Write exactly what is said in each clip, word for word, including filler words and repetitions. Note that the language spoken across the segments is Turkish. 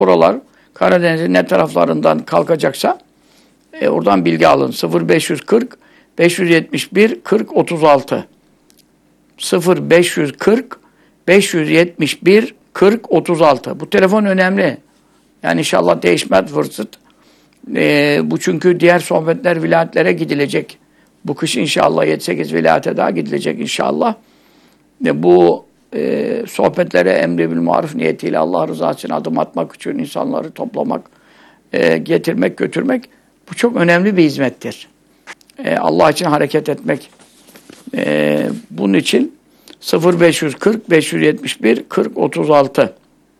Oralar Karadeniz'in ne taraflarından kalkacaksa e, oradan bilgi alın. sıfır beş yüz kırk beş yüz yetmiş bir kırk otuz altı sıfır beş yüz kırk beş yüz yetmiş bir kırk otuz altı. Bu telefon önemli. Yani inşallah değişmez fırsat. E, bu çünkü diğer sohbetler vilayetlere gidilecek. Bu kış inşallah yedi sekiz vilayete daha gidilecek inşallah. E, bu e, sohbetlere emri bil maruf niyetiyle Allah rızası için adım atmak için insanları toplamak, e, getirmek, götürmek bu çok önemli bir hizmettir. E, Allah için hareket etmek. E, bunun için sıfır beş yüz kırk beş yüz yetmiş bir kırk otuz altı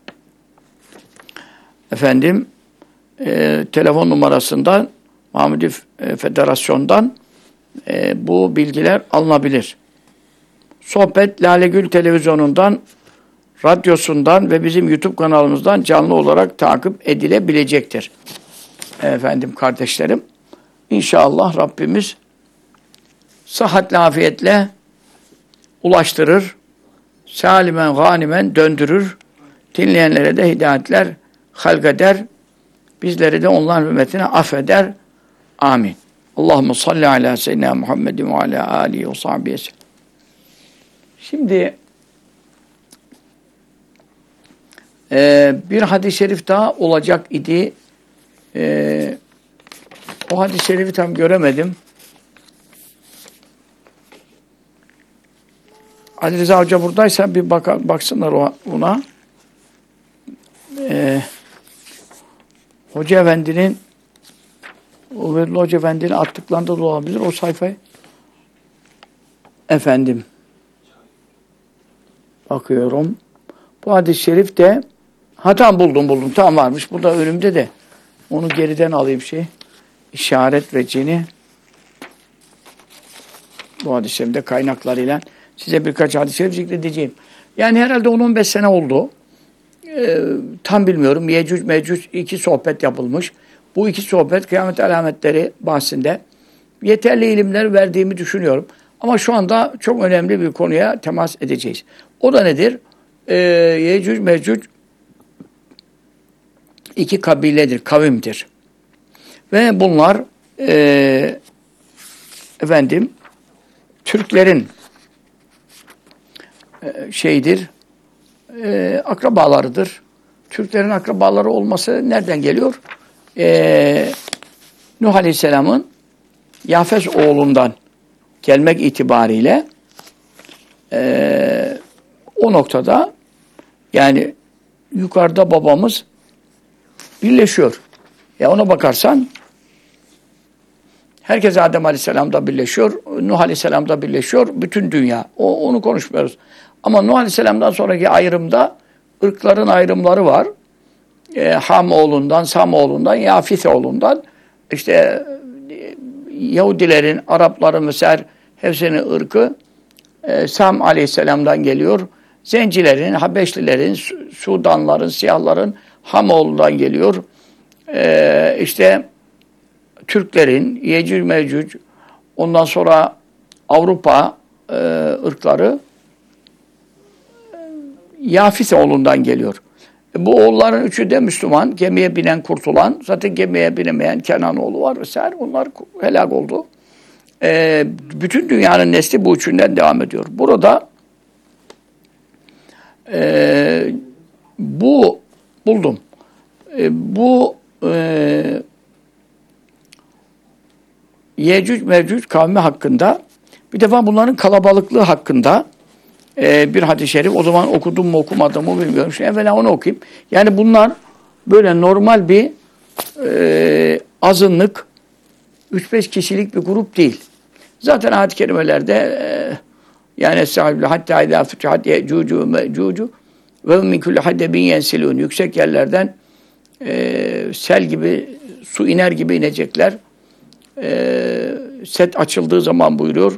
efendim e, telefon numarasından Mahmudi Federasyon'dan e, bu bilgiler alınabilir. Sohbet Lale Gül Televizyonu'ndan, radyosundan ve bizim YouTube kanalımızdan canlı olarak takip edilebilecektir. Efendim kardeşlerim, İnşallah Rabbimiz sıhhatle, afiyetle ulaştırır, salimen, ganimen döndürür, dinleyenlere de hidayetler halkeder, bizleri de onların hürmetine affeder. Amin. Allahumme salli ala seyyidina Muhammedin ve ala alihi ve sahbihi. Şimdi e, bir hadis-i şerif daha olacak idi. E, o hadis-i şerifi tam göremedim. Ali Rıza Hoca buradaysa bir bak baksınlar ona. E, Hoca Efendi'nin Uğurlu Hoca Efendi'nin attıklarında da olabilir o sayfayı. Efendim. Bakıyorum. Bu hadis-i şerif de ha tamam buldum buldum. Tamam varmış. Bu da önümde de. Onu geriden alayım şey. İşaret ve cini. Bu hadis-i şerifte kaynaklarıyla size birkaç hadis-i şerif zikredeceğim. Yani herhalde on on beş sene oldu. Ee, tam bilmiyorum. Yecüc Mecüc iki sohbet yapılmış. Bu iki sohbet kıyamet alametleri bahsinde yeterli ilimler verdiğimi düşünüyorum. Ama şu anda çok önemli bir konuya temas edeceğiz. O da nedir? Ee, Yecüc Mecüc iki kabiledir, kavimdir. Ve bunlar e, efendim Türklerin e, şeydir, e, akrabalarıdır. Türklerin akrabaları olması nereden geliyor? E, Nuh Aleyhisselam'ın Yafes oğlundan gelmek itibariyle e, o noktada yani yukarıda babamız birleşiyor. Ya ona bakarsan herkes Adem Aleyhisselam'da birleşiyor, Nuh Aleyhisselam'da birleşiyor, bütün dünya. O, onu konuşmuyoruz. Ama Nuh Aleyhisselam'dan sonraki ayrımda ırkların ayrımları var. E, Ham oğlundan, Sam oğlundan, Yafith oğlundan, işte e, Yahudilerin, Arapları, Mısır, hepsinin ırkı e, Sam Aleyhisselam'dan geliyor. Zencilerin, Habeşlilerin, Sudanların, Siyahların Ham oğlundan geliyor. E, işte Türklerin, Yecüc Mecüc, ondan sonra Avrupa e, ırkları e, Yafith oğlundan geliyor. E, bu oğulların üçü de Müslüman, gemiye binen kurtulan, zaten gemiye binemeyen Kenan oğlu var vesaire, onlar helak oldu. E, bütün dünyanın nesli bu üçünden devam ediyor. Burada e, bu buldum. E, bu e, Yecüc Mecüc kavmi hakkında, bir defa bunların kalabalıklığı hakkında e, bir hadis-i şerif, o zaman okudum mu okumadım mı bilmiyorum. Şimdi evvela onu okuyayım. Yani bunlar böyle normal bir e, azınlık, üç beş kişilik bir grup değil. Zaten ayet-i kerimelerde e, yani sahibi hatta idâ fütihat yecûcû ve mecûcû ve min kulli haddebin yensilûn, yüksek yerlerden e, sel gibi, su iner gibi inecekler. E, set açıldığı zaman buyuruyor.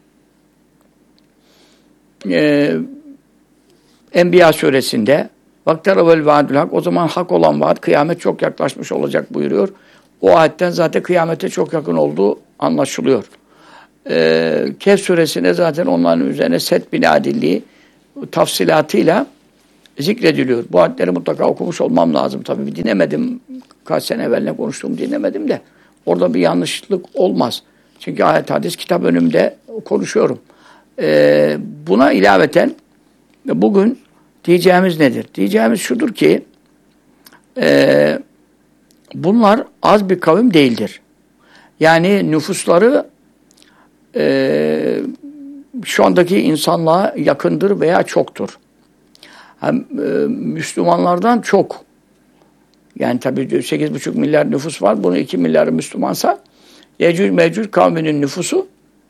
E, Enbiya suresinde vaktaravel vaadül hak, o zaman hak olan vaat, kıyamet çok yaklaşmış olacak buyuruyor. O ayetten zaten kıyamete çok yakın olduğu anlaşılıyor. E, Kehf suresinde zaten onların üzerine set binadilliği tafsilatıyla zikrediliyor. Bu ayetleri mutlaka okumuş olmam lazım. Tabii bir dinlemedim. Kaç sene evvel ne konuştuğumu dinlemedim de. Orada bir yanlışlık olmaz. Çünkü ayet hadis kitap önümde konuşuyorum. Ee, buna ilaveten bugün diyeceğimiz nedir? Diyeceğimiz şudur ki e, bunlar az bir kavim değildir. Yani nüfusları e, şu andaki insanlığa yakındır veya çoktur. Hem e, Müslümanlardan çok. Yani tabii sekiz buçuk milyar nüfus var. Bunun iki milyarı Müslümansa Yecüc Mecüc kavminin nüfusu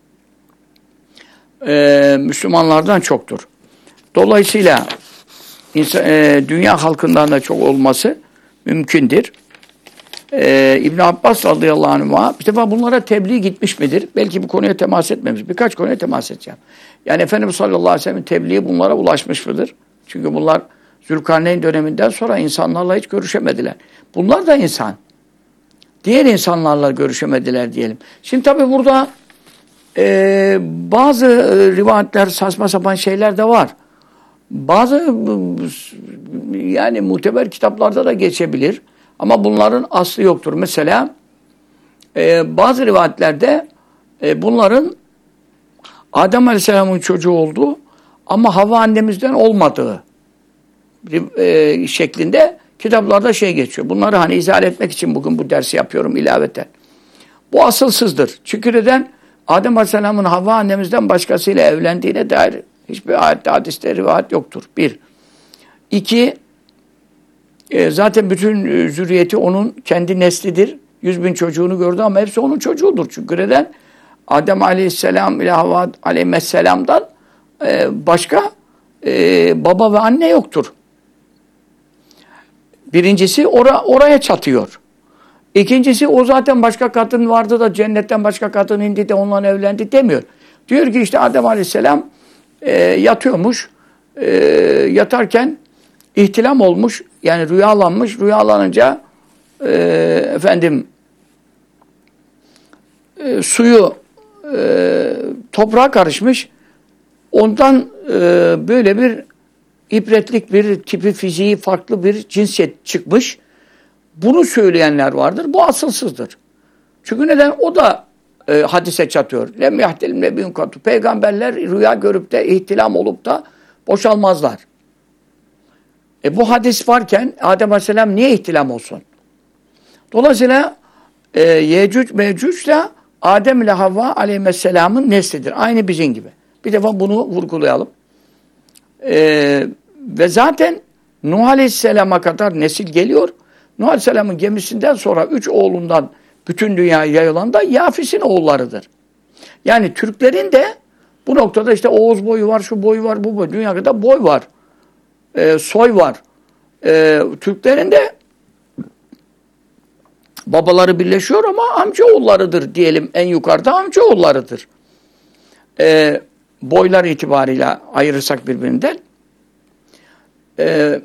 e, Müslümanlardan çoktur. Dolayısıyla insan, e, dünya halkından da çok olması mümkündür. E, İbn Abbas radıyallahu anh'a bir defa bunlara tebliğ gitmiş midir? Belki bu konuya temas etmemiş. Birkaç konuya temas edeceğim. Yani Efendimiz sallallahu aleyhi ve sellem'in tebliği bunlara ulaşmış mıdır? Çünkü bunlar Zülkarneyn döneminden sonra insanlarla hiç görüşemediler. Bunlar da insan. Diğer insanlarla görüşemediler diyelim. Şimdi tabii burada e, bazı rivayetler, saçma sapan şeyler de var. Bazı yani muteber kitaplarda da geçebilir. Ama bunların aslı yoktur. Mesela e, bazı rivayetlerde e, bunların Adem Aleyhisselam'ın çocuğu olduğu ama Havva annemizden olmadığı e, şeklinde kitaplarda şey geçiyor. Bunları hani izah etmek için bugün bu dersi yapıyorum ilaveten. Bu asılsızdır. Çünkü neden? Adem Aleyhisselam'ın Havva annemizden başkasıyla evlendiğine dair hiçbir ayette, hadiste rivayet yoktur. Bir. İki, e, zaten bütün e, zürriyeti onun kendi neslidir. Yüz bin çocuğunu gördü ama hepsi onun çocuğudur. Çünkü neden? Adem Aleyhisselam ile Havva Aleyhisselam'dan e, başka e, baba ve anne yoktur. Birincisi ora, oraya çatıyor. İkincisi o zaten başka kadın vardı da cennetten başka kadın indi de onunla evlendi demiyor. Diyor ki işte Adem Aleyhisselam e, yatıyormuş. E, yatarken ihtilam olmuş. Yani rüyalanmış. Rüyalanınca e, efendim e, suyu e, toprağa karışmış. Ondan e, böyle bir ibretlik bir tipi fiziği farklı bir cinsiyet çıkmış. Bunu söyleyenler vardır. Bu asılsızdır. Çünkü neden? O da e, hadise çatıyor. Lem yahtilim nebiyyun katu. Peygamberler rüya görüp de ihtilam olup da boşalmazlar. E bu hadis varken Adem Aleyhisselam niye ihtilam olsun? Dolayısıyla e, Yecüc Mecüc ile Adem ile Havva Aleyhisselam'ın neslidir. Aynı bizim gibi. Bir defa bunu vurgulayalım. E, ve zaten Nuh Aleyhisselam'a kadar nesil geliyor. Nuh Aleyhisselam'ın gemisinden sonra üç oğlundan bütün dünyaya yayılan da Yafis'in oğullarıdır. Yani Türklerin de bu noktada işte Oğuz boyu var, şu boyu var, bu boy. Dünyada boy var. E, soy var. E, Türklerin de babaları birleşiyor ama amcaoğullarıdır diyelim. En yukarıda amcaoğullarıdır. E, boylar itibariyle ayırırsak birbirinden. E,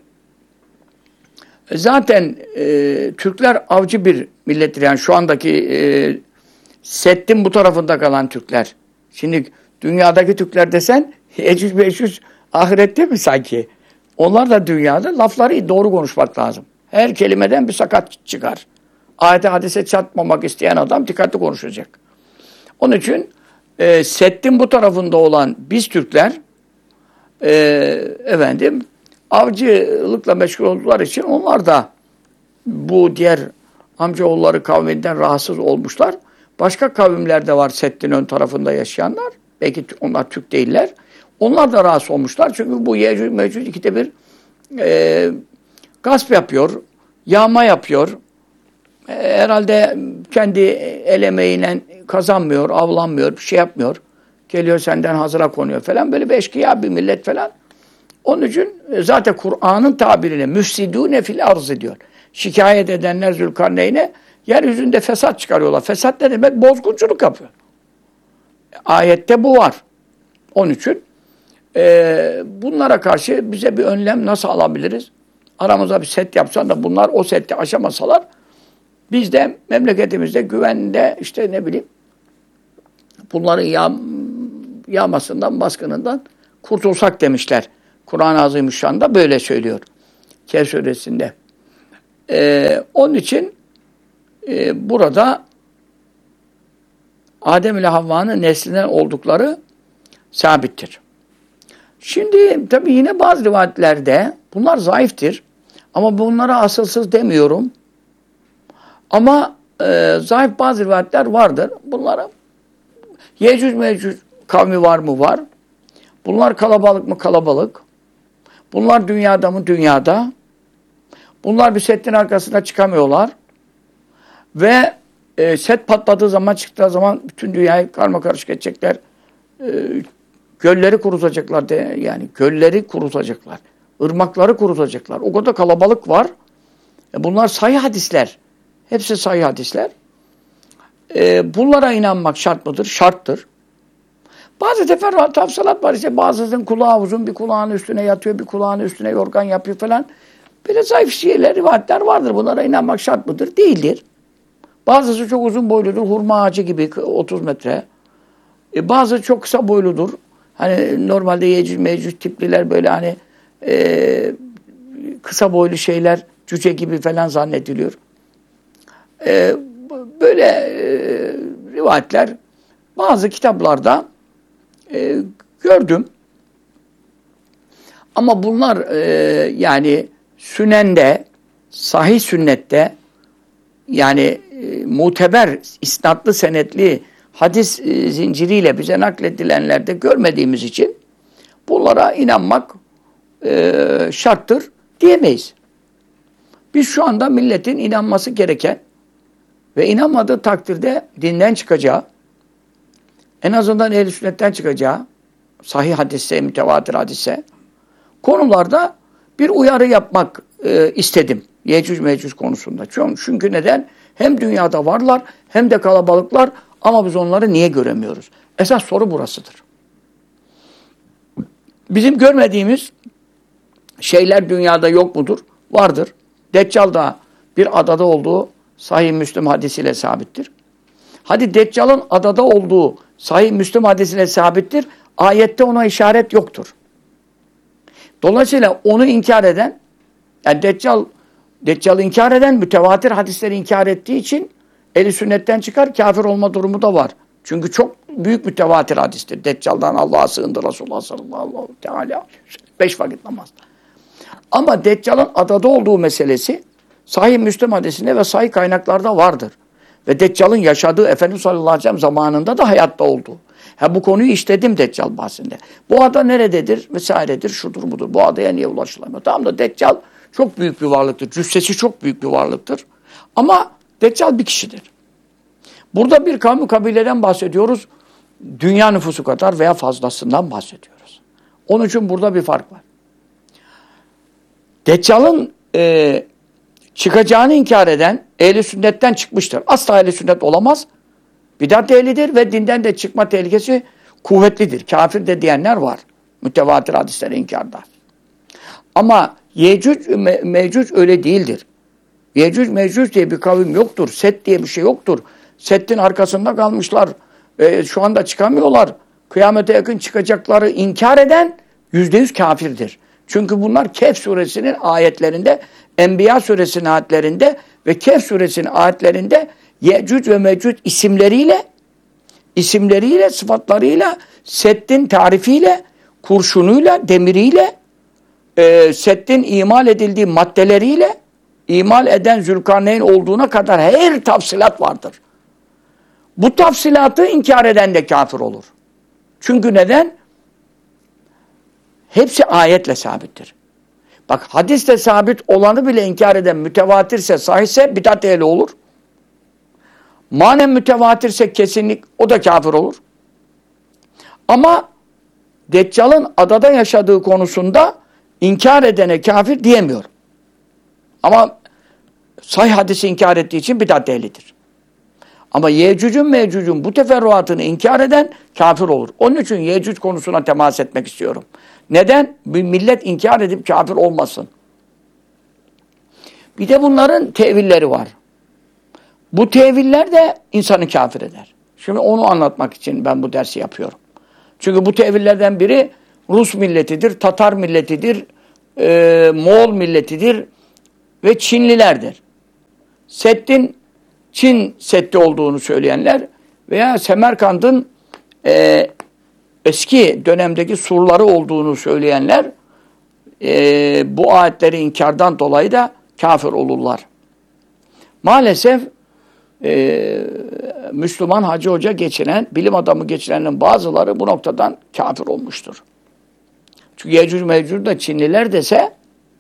zaten e, Türkler avcı bir millettir. Yani şu andaki e, Settin bu tarafında kalan Türkler. Şimdi dünyadaki Türkler desen Yecüc Mecüc ahirette mi sanki? Onlar da dünyada lafları doğru konuşmak lazım. Her kelimeden bir sakat çıkar. Ayete hadise çatmamak isteyen adam dikkatli konuşacak. Onun için e, Settin bu tarafında olan biz Türkler e, efendim avcılıkla meşgul olduklar için onlar da bu diğer amcaoğulları kavminden rahatsız olmuşlar. Başka kavimlerde var Settin ön tarafında yaşayanlar. Belki onlar Türk değiller. Onlar da rahatsız olmuşlar. Çünkü bu Yecüc Mecüc ikide bir e, gasp yapıyor, yağma yapıyor. E, herhalde kendi el emeğiyle kazanmıyor, avlanmıyor, bir şey yapmıyor. Geliyor senden hazıra konuyor falan. Böyle bir eşkıya bir millet falan. Onun için zaten Kur'an'ın tabiriyle müfsidûne fil arz diyor. Şikayet edenler Zülkarneyn'e yeryüzünde fesat çıkarıyorlar. Fesat ne demek? Bozgunculuk yapıyor. Ayette bu var. Onun için e, bunlara karşı bize bir önlem nasıl alabiliriz? Aramıza bir set yapsan da bunlar o sette aşamasalar biz de memleketimizde güvende işte ne bileyim bunların yağ, yağmasından, baskınından kurtulsak demişler. Kur'an-ı Azimüşşan'da böyle söylüyor. Kehf suresinde. Ee, onun için e, burada Adem ile Havva'nın neslinden oldukları sabittir. Şimdi tabii yine bazı rivayetlerde bunlar zayıftır. Ama bunlara asılsız demiyorum. Ama e, zayıf bazı rivayetler vardır. Bunlara Yecüc Mecüc kavmi var mı? Var. Bunlar kalabalık mı? Kalabalık. Bunlar dünyada mı? Dünyada. Bunlar bir settin arkasına çıkamıyorlar. Ve e, set patladığı zaman, çıktığı zaman bütün dünyayı karmakarışık edecekler. E, gölleri kurutacaklar. De, yani gölleri kurutacaklar. Irmakları kurutacaklar. O kadar kalabalık var. E, bunlar sahih hadisler. Hepsi sahih hadisler. E, bunlara inanmak şart mıdır? Şarttır. Bazı teferruat, tafsilat var. İşte bazısının kulağı uzun, bir kulağının üstüne yatıyor, bir kulağının üstüne yorgan yapıyor falan. Böyle zayıf şeyler, rivayetler vardır. Bunlara inanmak şart mıdır? Değildir. Bazısı çok uzun boyludur. Hurma ağacı gibi otuz metre. E, bazı çok kısa boyludur. Hani normalde Yecüc Mecüc tipliler böyle hani e, kısa boylu şeyler, cüce gibi falan zannediliyor. E, böyle e, rivayetler bazı kitaplarda e, gördüm. Ama bunlar e, yani sünende, sahih sünnette yani e, muteber, isnatlı, senetli hadis e, zinciriyle bize nakledilenlerde görmediğimiz için bunlara inanmak e, şarttır diyemeyiz. Biz şu anda milletin inanması gereken ve inanmadığı takdirde dinden çıkacağı, en azından ehl-i sünnetten çıkacağı, sahih hadise, mütevatir hadise konularda bir uyarı yapmak e, istedim. Yecüc Mecüc konusunda. Çünkü neden? Hem dünyada varlar hem de kalabalıklar ama biz onları niye göremiyoruz? Esas soru burasıdır. Bizim görmediğimiz şeyler dünyada yok mudur? Vardır. Deccal da bir adada olduğu Sahih Müslim hadisiyle sabittir. Hadi Deccal'ın adada olduğu Sahih Müslim hadisiyle sabittir. Ayette ona işaret yoktur. Dolayısıyla onu inkar eden, yani Deccal, Deccal'ı inkar eden mütevatir hadisleri inkar ettiği için ehl-i sünnetten çıkar, kafir olma durumu da var. Çünkü çok büyük mütevatir hadistir. Deccal'dan Allah'a sığındı Resulullah sallallahu aleyhi ve sellem. Beş vakit namaz. Ama Deccal'ın adada olduğu meselesi Sahih Müslim hadisinde ve sahih kaynaklarda vardır. Ve Deccal'ın yaşadığı Efendimiz sallallahu aleyhi ve sellem zamanında da hayatta oldu. Ha, bu konuyu işledim Deccal bahsinde. Bu ada nerededir? Vesairedir, şudur budur. Bu adaya niye ulaşılamıyor? Tamam da Deccal çok büyük bir varlıktır. Cüssesi çok büyük bir varlıktır. Ama Deccal bir kişidir. Burada bir kavmi kabileden bahsediyoruz. Dünya nüfusu kadar veya fazlasından bahsediyoruz. Onun için burada bir fark var. Deccal'ın e, çıkacağını inkar eden ehl-i sünnetten çıkmıştır. Asla ehl-i sünnet olamaz. Bidat ehlidir ve dinden de çıkma tehlikesi kuvvetlidir. Kafir de diyenler var. Mütevatir hadisleri inkarda. Ama Yecüc me Mecüc öyle değildir. Yecüc Mecüc diye bir kavim yoktur. Set diye bir şey yoktur. Settin arkasında kalmışlar. E, şu anda çıkamıyorlar. Kıyamete yakın çıkacakları inkar eden yüzde yüz kafirdir. Çünkü bunlar Kehf suresinin ayetlerinde, Enbiya suresinin ayetlerinde ve Kehf suresinin ayetlerinde Yecüc ve Mecüc isimleriyle, isimleriyle, sıfatlarıyla, Settin tarifiyle, kurşunuyla, demiriyle, e, Settin imal edildiği maddeleriyle, imal eden Zülkarneyn olduğuna kadar her tafsilat vardır. Bu tafsilatı inkar eden de kafir olur. Çünkü neden? Hepsi ayetle sabittir. Bak hadiste sabit olanı bile inkar eden mütevatirse, sahihse bidat ehli olur. Manen mütevatirse kesinlik o da kafir olur. Ama Deccal'ın adada yaşadığı konusunda inkar edene kafir diyemiyor. Ama sahih hadisi inkar ettiği için bidat ehlidir. Ama Yecüc'ün Mecüc'ün bu teferruatını inkar eden kafir olur. Onun için Yecüc konusuna temas etmek istiyorum. Neden? Bir millet inkar edip kafir olmasın. Bir de bunların tevilleri var. Bu teviller de insanı kafir eder. Şimdi onu anlatmak için ben bu dersi yapıyorum. Çünkü bu tevillerden biri Rus milletidir, Tatar milletidir, e, Moğol milletidir ve Çinlilerdir. Seddin Çin Seddi olduğunu söyleyenler veya Semerkand'ın e, eski dönemdeki surları olduğunu söyleyenler e, bu ayetleri inkardan dolayı da kafir olurlar. Maalesef e, Müslüman hacı hoca geçinen, bilim adamı geçirenin bazıları bu noktadan kafir olmuştur. Çünkü Yecüc Mecüc da Çinliler dese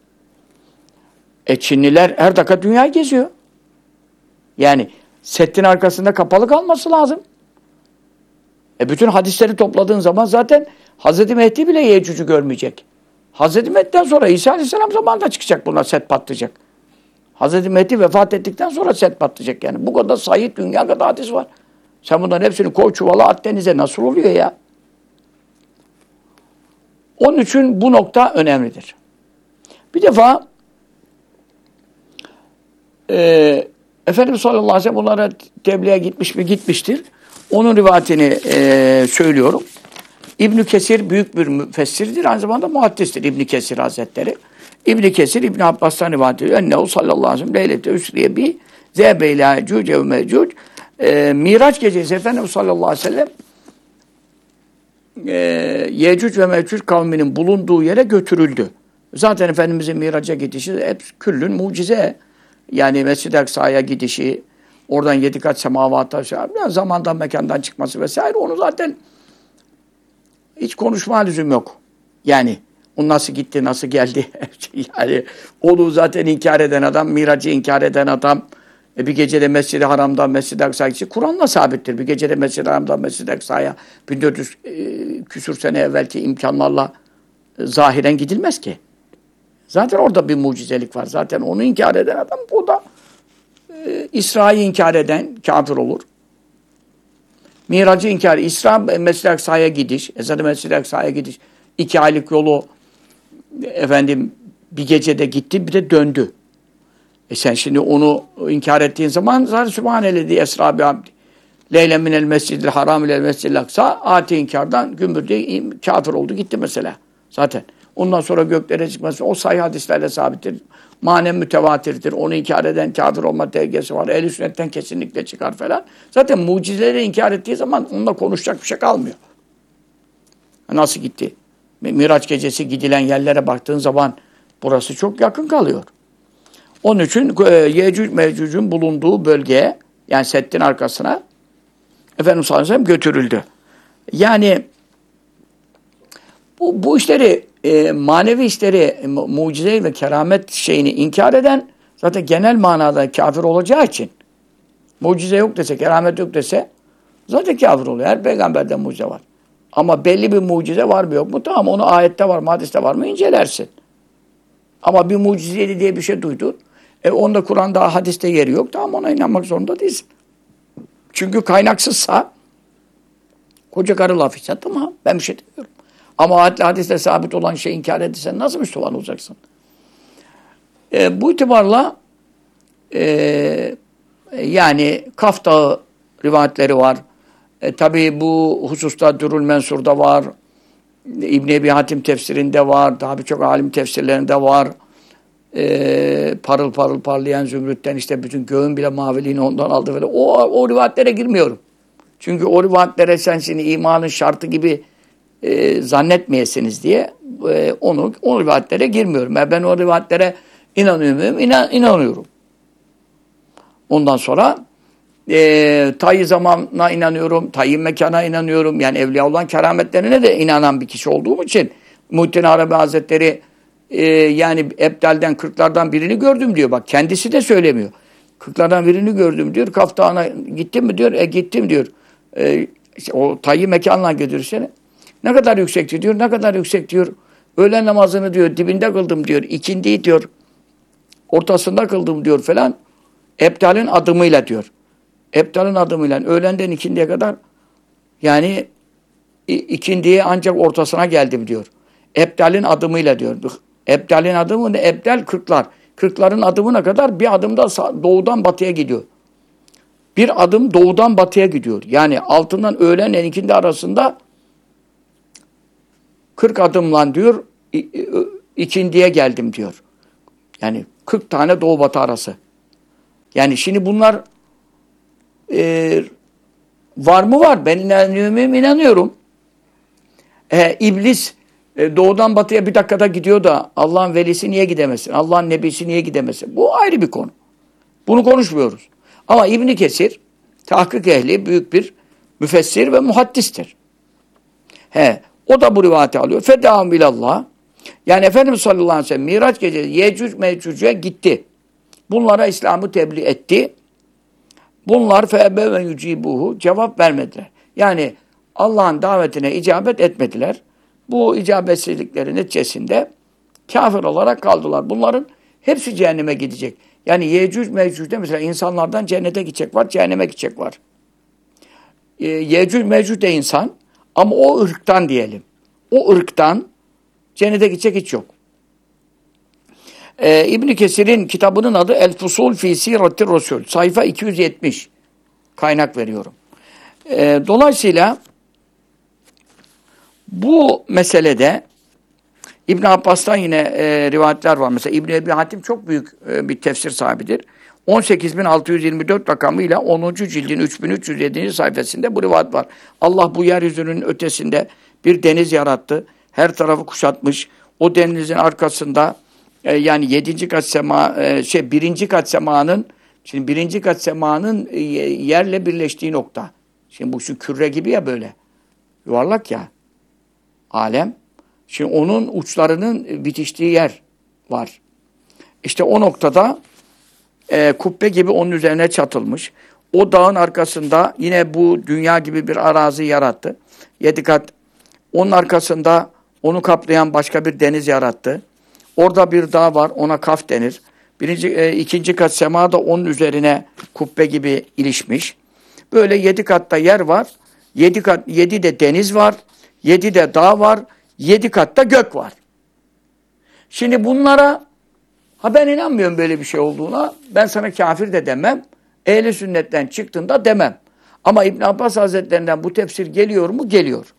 e Çinliler her dakika dünya geziyor. Yani Seddin arkasında kapalı kalması lazım. E bütün hadisleri topladığın zaman zaten Hazreti Mehdi bile Yecüc'ü görmeyecek. Hazreti Mehdi'den sonra İsa Aleyhisselam zamanında çıkacak bunlar, Sedd patlayacak. Hazreti Mehdi vefat ettikten sonra Sedd patlayacak yani. Bu kadar sayı, dünya kadar hadis var. Sen bunların hepsini koy çuvala at denize, nasıl oluyor ya? Onun için bu nokta önemlidir. Bir defa e, Efendimiz sallallahu aleyhi ve sellem bunlara tebliğe gitmiş mi? Gitmiştir. Onun rivayetini e, söylüyorum. İbn Kesir büyük bir müfessirdir. Aynı zamanda muhaddistir İbn Kesir Hazretleri. İbn Kesir İbn Abbas'tan rivayet ediyor. Ennehu sallallahu aleyhi ve sellem leylete üsriye bi zebe ila Yecüc ve Mecüc. E, Miraç gecesi Efendimiz sallallahu aleyhi ve sellem e, Yecüc ve Mecüc kavminin bulunduğu yere götürüldü. Zaten Efendimizin Miraç'a gidişi hep küllün mucize. Yani Mescid-i Aksa'ya gidişi, oradan yedi kat semavata, yani zamandan mekandan çıkması vesaire, onu zaten hiç konuşma lüzum yok. Yani o nasıl gitti, nasıl geldi? Yani onu zaten inkar eden adam, Miraç'ı inkar eden adam, e bir gecede Mescid-i Haram'dan Mescid-i Aksa'ya gitsin. Kur'an'la sabittir. Bir gecede Mescid-i Haram'dan Mescid-i Aksa'ya bin dört yüz e, küsur sene evvelki imkanlarla e, zahiren gidilmez ki. Zaten orada bir mucizelik var. Zaten onu inkar eden adam, o da e, İsra'yı inkar eden kafir olur. Miracı inkar, İsra Mescid-i Aksa'ya gidiş, Esad-ı Mescid-i Aksa'ya gidiş, iki aylık yolu efendim bir gecede gitti, bir de döndü. E sen şimdi onu inkar ettiğin zaman zaten Sübhanellezi esra bi abdi leylen minel mescidil haram ilel mescidil aksa, ati inkardan gümbürde kafir oldu gitti mesela. Zaten ondan sonra göklere çıkması o sahih hadislerle sabittir. Manen mütevatirdir. Onu inkar eden kafir olma tehlikesi var. Ehl-i sünnetten kesinlikle çıkar falan. Zaten mucizeleri inkar ettiği zaman onunla konuşacak bir şey kalmıyor. Nasıl gitti? Miraç gecesi gidilen yerlere baktığın zaman burası çok yakın kalıyor. Onun için e, Yecüc Mecüc'ün bulunduğu bölgeye, yani Seddin arkasına Efendimiz sallallahu aleyhi ve sellem götürüldü. Yani bu, bu işleri, e, manevi işleri, e, mucize ve keramet şeyini inkar eden zaten genel manada kafir olacağı için, mucize yok dese, keramet yok dese zaten kafir oluyor. Her peygamberden mucize var. Ama belli bir mucize var mı yok mu? Tamam, onu ayette var mı, hadiste var mı incelersin. Ama bir mucizeydi diye bir şey duydun. E onda Kur'an'da, hadiste yeri yok. Tamam, ona inanmak zorunda değilsin. Çünkü kaynaksızsa koca karı laf ise tamam, ben bir şey demiyorum. Ama ayetle hadiste sabit olan şeyi inkar edilsen nasıl Müslüman olacaksın? E, bu itibarla e, yani Kaf Dağı rivayetleri var. E, tabii bu hususta Dürrül Mensur'da var. İbn-i Ebi Hatim tefsirinde var. Daha birçok alim tefsirlerinde var. E, parıl parıl parlayan zümrütten işte bütün göğün bile maviliğini ondan aldı. Böyle. O, o rivayetlere girmiyorum. Çünkü o rivayetlere sen şimdi imanın şartı gibi e, zannetmeyesiniz diye e, onu o rivayetlere girmiyorum. Yani ben o rivayetlere inanıyor muyum? İnan, inanıyorum. Ondan sonra e, tayyi zamanına inanıyorum, tayyi mekana inanıyorum. Yani Evliyaullah'ın kerametlerine de inanan bir kişi olduğum için Muhittin Arabi Hazretleri e, yani Ebdal'den, kırklardan birini gördüm diyor. Bak kendisi de söylemiyor. Kırklardan birini gördüm diyor. Kaf Dağı'na gittim mi diyor. E gittim diyor. E, işte o tayyi mekanla gidiyor seni. Ne kadar yüksekti diyor. Ne kadar yüksek diyor. Öğlen namazını diyor dibinde kıldım diyor. İkindiyi diyor ortasında kıldım diyor falan. Ebdal'in adımıyla diyor. Ebdal'in adımıyla öğlenden ikindiye kadar yani ikindiye ancak ortasına geldim diyor. Ebdal'in adımıyla diyor. Ebdal'in adımı ne? Ebdal kırklar. Kırkların adımına kadar bir adımda doğudan batıya gidiyor. Bir adım doğudan batıya gidiyor. Yani altından öğlenle ikindi arasında kırk adımla diyor ikindiye geldim diyor. Yani kırk tane doğu batı arası. Yani şimdi bunlar e, var mı var? Ben inanıyorum, inanıyorum. E, İblis e, doğudan batıya bir dakikada gidiyor da Allah'ın velisi niye gidemesin? Allah'ın nebisi niye gidemesin? Bu ayrı bir konu. Bunu konuşmuyoruz. Ama İbn Kesir tahkik ehli büyük bir müfessir ve muhaddistir. He, o da bu rivayeti alıyor. Fedâhum ilallah. Yani Efendimiz sallallahu aleyhi ve sellem Miraç gecesi Yecüc Mecüc'e gitti. Bunlara İslam'ı tebliğ etti. Bunlar febe ve yücibuhu cevap vermediler. Yani Allah'ın davetine icabet etmediler. Bu icabetsizliklerin neticesinde kafir olarak kaldılar. Bunların hepsi cehenneme gidecek. Yani Yecüc Mecüc'de mesela insanlardan cennete gidecek var, cehenneme gidecek var. E, Yecüc Mecüc de insan ama o ırktan diyelim. O ırktan cennete gidecek hiç yok. Ee, İbn Kesir'in kitabının adı El Fusul fi Siratir Resul. Sayfa iki yüz yetmiş. Kaynak veriyorum. Ee, dolayısıyla bu meselede İbn Abbas'tan yine e, rivayetler var. Mesela İbn Ebi Hatim çok büyük e, bir tefsir sahibidir. on sekiz bin altı yüz yirmi dört rakamıyla onuncu cildin üç bin üç yüz yedinci sayfasında bu rivayet var. Allah bu yeryüzünün ötesinde bir deniz yarattı. Her tarafı kuşatmış. O denizin arkasında e, yani yedinci kat sema e, şey birinci kat semanın şimdi birinci kat semanın e, yerle birleştiği nokta. Şimdi bu şu küre gibi ya böyle. Yuvarlak ya. Alem. Şimdi onun uçlarının bitiştiği yer var. İşte o noktada e, kubbe gibi onun üzerine çatılmış. O dağın arkasında yine bu dünya gibi bir arazi yarattı. Yedi kat. Onun arkasında onu kaplayan başka bir deniz yarattı. Orada bir dağ var, ona Kaf denir. Birinci, e, ikinci kat sema da onun üzerine kubbe gibi ilişmiş. Böyle yedi katta yer var. Yedi kat, yedi de deniz var. Yedi de dağ var. Yedi katta gök var. Şimdi bunlara, ha ben inanmıyorum böyle bir şey olduğuna. Ben sana kafir de demem. Ehl-i sünnetten çıktığında demem. Ama İbn Abbas Hazretlerinden bu tefsir geliyor mu? Geliyor.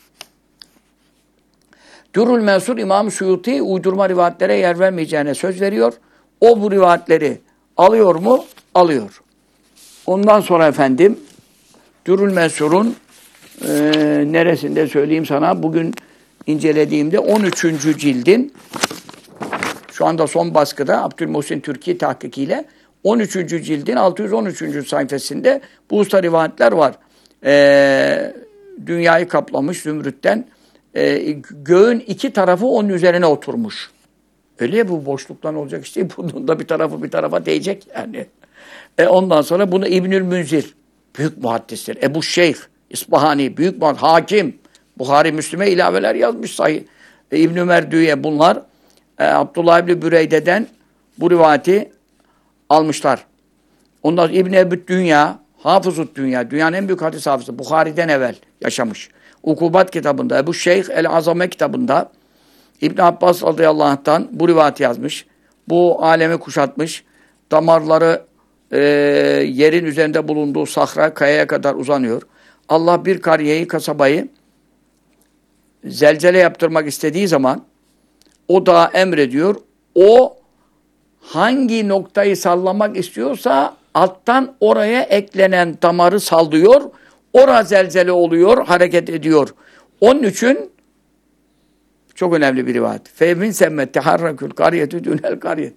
Dürrül Mensur İmam-ı Suyuti uydurma rivayetlere yer vermeyeceğine söz veriyor. O bu rivayetleri alıyor mu? Alıyor. Ondan sonra efendim Dürrül Mensur'un e, neresinde söyleyeyim sana, bugün incelediğimde on üçüncü cildin şu anda son baskıda Abdülmuhsin Türki tahkikiyle on üçüncü cildin altı yüz on üçüncü sayfasında bu usta rivayetler var. E, dünyayı kaplamış zümrütten e, göğün iki tarafı onun üzerine oturmuş. Öyle ya, bu boşluktan olacak işte. Bunun da bir tarafı bir tarafa değecek yani. E ondan sonra bunu İbnül Münzir, büyük muhaddistir. Ebu Şeyh, İsbahani, büyük muhaddis, hakim, Buhari, Müslim'e ilaveler yazmış sayı. E, İbn-i Merdüye bunlar e, Abdullah İbni Büreyde'den bu rivayeti almışlar. Ondan sonra İbn-i Ebu Dünya, Hafızut Dünya, dünyanın en büyük hadis hafızı, Buhari'den evvel yaşamış. Ukubat kitabında, Ebu Şeyh el-Azame kitabında İbn Abbas radıyallahu anh'tan bu rivayeti yazmış. Bu alemi kuşatmış. Damarları e, yerin üzerinde bulunduğu sahra, kayaya kadar uzanıyor. Allah bir kariyeyi, kasabayı zelzele yaptırmak istediği zaman o dağa emrediyor. O hangi noktayı sallamak istiyorsa alttan oraya eklenen damarı sallıyor. Orada zelzele oluyor, hareket ediyor. Onun için çok önemli bir rivayet. Fevmin semmet teharrakül kariyetü dünel kariyet.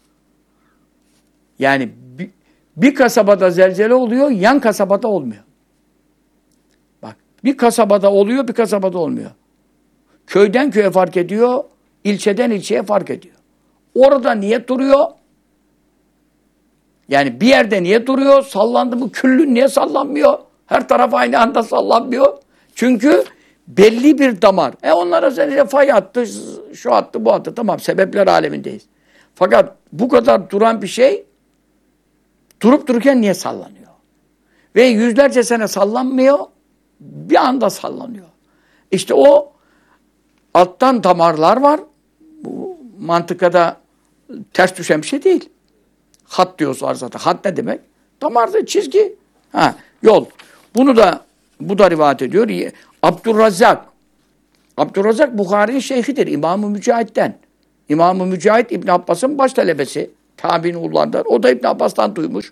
Yani bir, bir kasabada zelzele oluyor, yan kasabada olmuyor. Bak, bir kasabada oluyor, bir kasabada olmuyor. Köyden köye fark ediyor, ilçeden ilçeye fark ediyor. Orada niye duruyor? Yani bir yerde niye duruyor? Sallandı mı? Küllün niye sallanmıyor? Her taraf aynı anda sallanmıyor. Çünkü belli bir damar. E onlara sen fay attı, şu attı, bu attı. Tamam, sebepler alemindeyiz. Fakat bu kadar duran bir şey durup dururken niye sallanıyor? Ve yüzlerce sene sallanmıyor, bir anda sallanıyor. İşte o alttan damarlar var. Bu mantıkada ters düşen bir şey değil. Hat diyorlar zaten. Hat ne demek? Damarda çizgi. Ha, yol. Bunu da bu da rivayet ediyor. Abdurrazzak Abdurrazak Bukhari'nin şeyhidir. İmam-ı Mücahit'ten. İmam-ı Mücahit İbn Abbas'ın baş talebesi. Tabi'in ullarından. O da İbn Abbas'tan duymuş.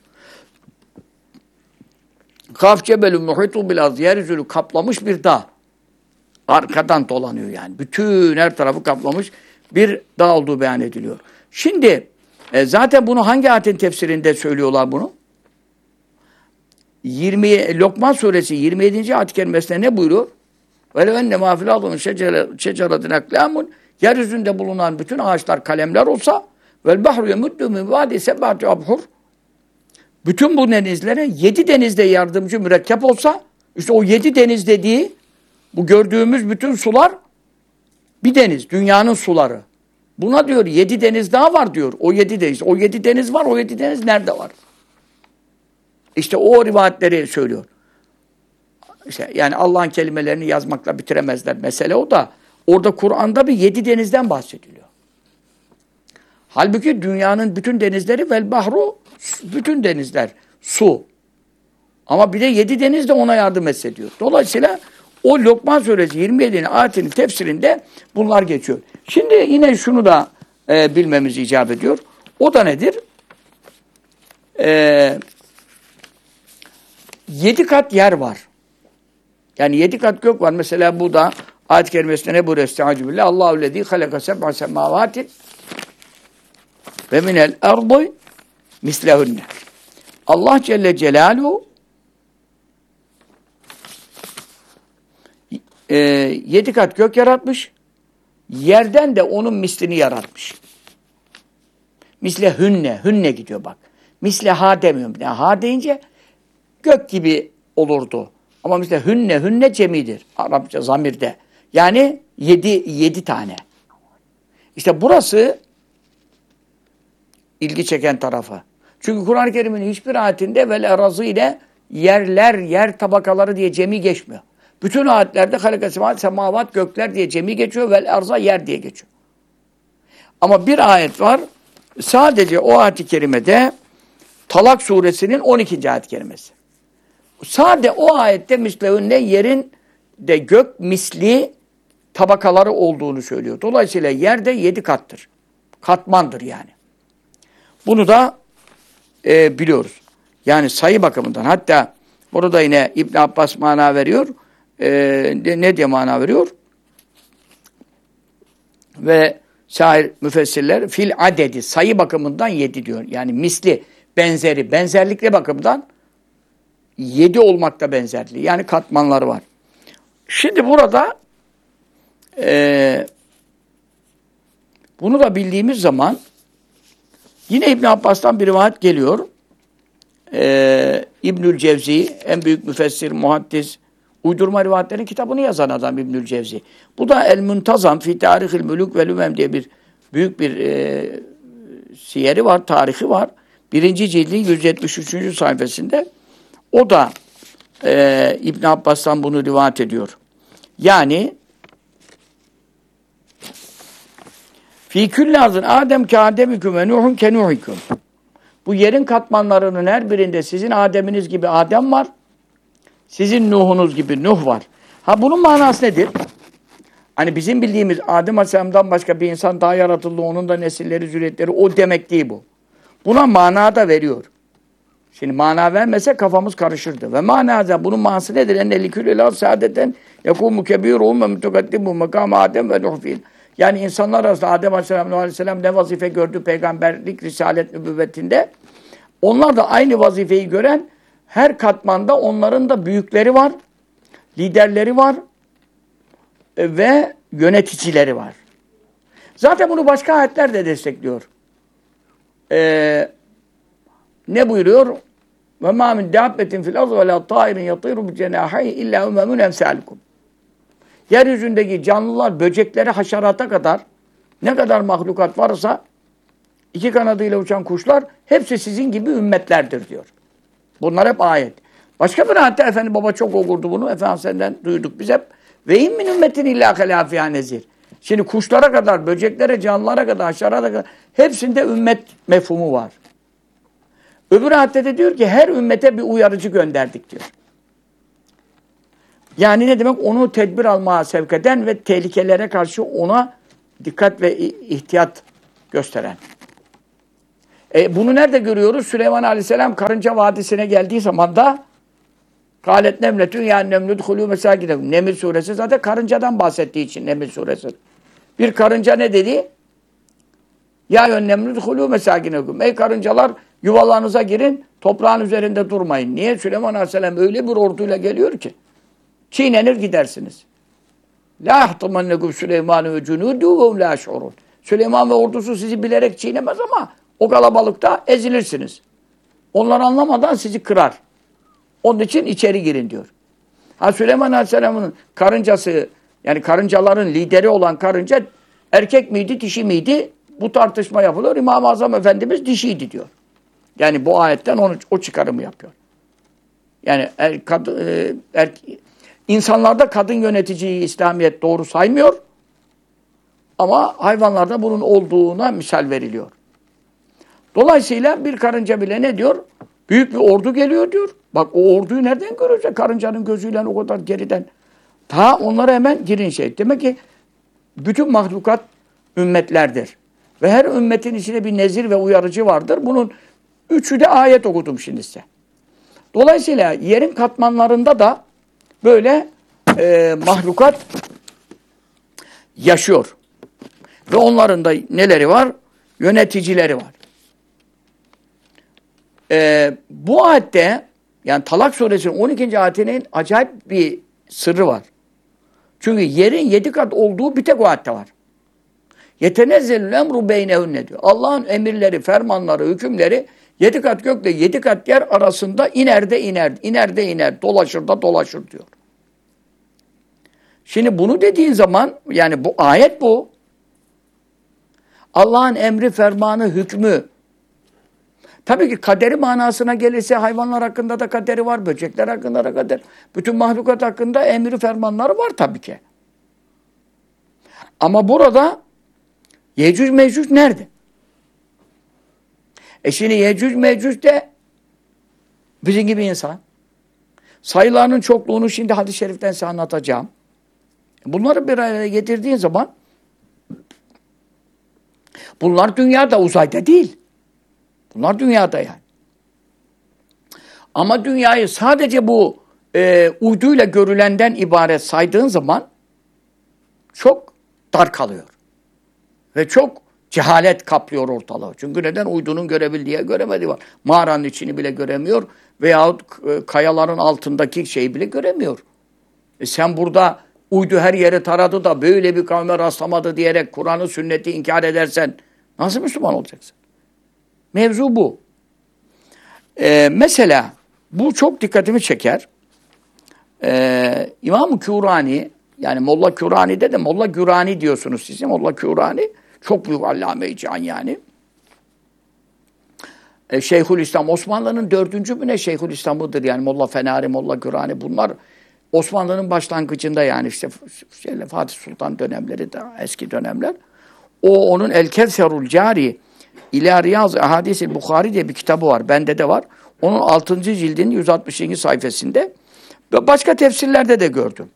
Kaf cebelü muhitu bilaz. Yeryüzünü kaplamış bir dağ. Arkadan dolanıyor yani. Bütün her tarafı kaplamış bir dağ olduğu beyan ediliyor. Şimdi e, zaten bunu hangi ayetin tefsirinde söylüyorlar bunu? yirmi Lokman suresi yirmi yedinci ayet-i kerimesinde ne buyuruyor? Vele enne ma fil ardı şeceratun aklamun. Yeryüzünde bulunan bütün ağaçlar kalemler olsa vel bahru yemuddu min vadi seb'ati abhur. Bütün bu denizlere yedi denizde yardımcı mürekkep olsa, işte o yedi deniz dediği bu gördüğümüz bütün sular bir deniz, dünyanın suları. Buna diyor yedi deniz daha var diyor. O yedi deniz. O yedi deniz var, o yedi deniz nerede var? İşte o rivayetleri söylüyor. İşte yani Allah'ın kelimelerini yazmakla bitiremezler. Mesele o da. Orada Kur'an'da bir yedi denizden bahsediliyor. Halbuki dünyanın bütün denizleri vel bahru, bütün denizler, su. Ama bir de yedi deniz de ona yardım etse diyor. Dolayısıyla o Lokman suresi yirmi yedinin ayetinin tefsirinde bunlar geçiyor. Şimdi yine şunu da e, bilmemiz icap ediyor. O da nedir? E, yedi kat yer var. Yani yedi kat gök var. Mesela bu da ayet-i kerimesinde ne buyuruyor? Estaizu billah. Allahu lezî halaka seb'a semâvâtin ve minel ardı mislehunne. Allah Celle Celaluhu e, yedi kat gök yaratmış. Yerden de onun mislini yaratmış. Mislehünne. Hünne gidiyor bak. Misleha demiyorum. Yani ha deyince gök gibi olurdu. Ama mesela hünne, hünne cemidir. Arapça zamirde. Yani yedi, yedi tane. İşte burası ilgi çeken tarafı. Çünkü Kur'an-ı Kerim'in hiçbir ayetinde vel erazı ile yerler, yer tabakaları diye cemi geçmiyor. Bütün ayetlerde halika semavat gökler diye cemi geçiyor. Vel arza yer diye geçiyor. Ama bir ayet var. Sadece o ayet-i kerimede Talak suresinin on ikinci ayet-i kerimesi. Sadece o ayette mislehünne yerin de gök misli tabakaları olduğunu söylüyor. Dolayısıyla yerde yedi kattır. Katmandır yani. Bunu da e, biliyoruz. Yani sayı bakımından. Hatta burada yine İbn Abbas mana veriyor. E, ne diye mana veriyor? Ve şair müfessirler fil adedi sayı bakımından yedi diyor. Yani misli, benzeri, benzerlikle bakımından yedi olmakta benzerliği. Yani katmanları var. Şimdi burada e, bunu da bildiğimiz zaman yine İbn Abbas'tan bir rivayet geliyor. E, İbnül Cevzi, en büyük müfessir, muhaddis, uydurma rivayetlerin kitabını yazan adam İbnül Cevzi. Bu da El-Muntazam fi Tarihil Mülük ve Lümem diye bir büyük bir e, siyeri var, tarihi var. Birinci cildi yüz yetmiş üçüncü sayfasında. O da e, İbn Abbas'tan bunu rivayet ediyor. Yani Fî külli arzın Adem ke Ademiküm ve Nuhun ke Nuhiküm. Bu yerin katmanlarının her birinde sizin Adem'iniz gibi Adem var. Sizin Nuh'unuz gibi Nuh var. Ha bunun manası nedir? Hani bizim bildiğimiz Adem Aleyhisselam'dan başka bir insan daha yaratıldı. Onun da nesilleri, zürriyetleri o demek değil bu. Buna mana da veriyor. Şimdi mana vermese kafamız karışırdı. Ve manada bunun manası nedir? Enne likülü la saadeten yekûmü kebîruhum ve mütekaddimu mekâme Adem ve Nuh fîl. Yani insanlar arasında Adem Aleyhisselam, Nuh Aleyhisselam ne vazife gördü peygamberlik, risalet, nübüvvetinde. Onlar da aynı vazifeyi gören her katmanda onların da büyükleri var, liderleri var ve yöneticileri var. Zaten bunu başka ayetler de destekliyor. Ee, ne buyuruyor? Ve mâ min dâbbetin fil ardı ve lâ tâirin yatîru bi cenâhayhi illâ umemun emsâlukum. Yeryüzündeki canlılar, böcekleri, haşerata kadar ne kadar mahlukat varsa iki kanadıyla uçan kuşlar hepsi sizin gibi ümmetlerdir diyor. Bunlar hep ayet. Başka bir ayette efendi baba çok okurdu bunu. Efendim senden duyduk biz hep. Ve in min ümmetin illâ helâfiyâ nezir. Şimdi kuşlara kadar, böceklere, canlılara kadar, haşerata kadar hepsinde ümmet mefhumu var. Öbür ayette de diyor ki her ümmete bir uyarıcı gönderdik diyor. Yani ne demek? Onu tedbir almaya sevk eden ve tehlikelere karşı ona dikkat ve ihtiyat gösteren. E bunu nerede görüyoruz? Süleyman Aleyhisselam Karınca Vadisi'ne geldiği zaman da Kâlet nemletün yani nemlüd hulû mesâgidehum. Neml suresi zaten karıncadan bahsettiği için Neml suresi. Bir karınca ne dedi? Ya yön nemlüd hulû mesâgidehum. Ey karıncalar yuvalarınıza girin, toprağın üzerinde durmayın. Niye? Süleyman Aleyhisselam öyle bir orduyla geliyor ki çiğnenir gidersiniz. La yahtamannekum Süleyman ve cunûdû ve lâ şurûn. Süleyman ve ordusu sizi bilerek çiğnemez ama o kalabalıkta ezilirsiniz. Onlar anlamadan sizi kırar. Onun için içeri girin diyor. Ha Süleyman Aleyhisselam'ın karıncası, yani karıncaların lideri olan karınca erkek miydi, dişi miydi? Bu tartışma yapılıyor. İmam-ı Azam Efendimiz dişiydi diyor. Yani bu ayetten onu, o çıkarımı yapıyor. Yani er, kad, e, er, insanlarda kadın yöneticiyi İslamiyet doğru saymıyor. Ama hayvanlarda bunun olduğuna misal veriliyor. Dolayısıyla bir karınca bile ne diyor? Büyük bir ordu geliyor diyor. Bak o orduyu nereden görecek? Karıncanın gözüyle o kadar geriden. Ta onlara hemen girin şey. Demek ki bütün mahlukat ümmetlerdir. Ve her ümmetin içinde bir nezir ve uyarıcı vardır. Bunun üçü de ayet okudum şimdi size. Dolayısıyla yerin katmanlarında da böyle e, mahlukat yaşıyor. Ve onların da neleri var? Yöneticileri var. Ee, bu ayette yani Talak suresinin on ikinci ayetinin acayip bir sırrı var. Çünkü yerin yedi kat olduğu bir tek o ayette var. Yetenezzelül emru beynehunne diyor. Allah'ın emirleri, fermanları, hükümleri yedi kat gökle yedi kat yer arasında iner de iner, iner de iner, dolaşır da dolaşır diyor. Şimdi bunu dediğin zaman yani bu ayet bu. Allah'ın emri, fermanı, hükmü. Tabii ki kaderi manasına gelirse hayvanlar hakkında da kaderi var, böcekler hakkında da kader. Bütün mahlukat hakkında emri fermanları var tabii ki. Ama burada Yecüc Mecüc nerede? E şimdi Yecüc Mecüc de bizim gibi insan. Sayılarının çokluğunu şimdi hadis-i şeriften size anlatacağım. Bunları bir araya getirdiğin zaman bunlar dünyada, uzayda değil. Bunlar dünyada yani. Ama dünyayı sadece bu e, uyduyla görülenden ibaret saydığın zaman çok dar kalıyor. Ve çok cehalet kaplıyor ortalığı. Çünkü neden? Uydunun görebildiği, göremediği var. Mağaranın içini bile göremiyor veyahut e, kayaların altındaki şeyi bile göremiyor. E sen burada uydu her yeri taradı da böyle bir kavme rastlamadı diyerek Kur'an'ı, sünneti inkar edersen nasıl Müslüman olacaksın? Mevzu bu. Ee, mesela bu çok dikkatimi çeker. Ee, İmam-ı Kürani, yani Molla Kürani'de de Molla Gürani diyorsunuz siz. Molla Kürani çok büyük allame-i can yani. Ee, Şeyhülislam Osmanlı'nın dördüncü mü ne Şeyhülislam'ıdır yani Molla Fenari, Molla Gürani bunlar Osmanlı'nın başlangıcında yani işte şeyle, Fatih Sultan dönemleri de eski dönemler. O onun El Kevserul Cari İlâ Riyaz Ahadis-i Bukhari diye bir kitabı var. Bende de var. Onun altıncı cildinin yüz altmış iki sayfasında. Başka tefsirlerde de gördüm.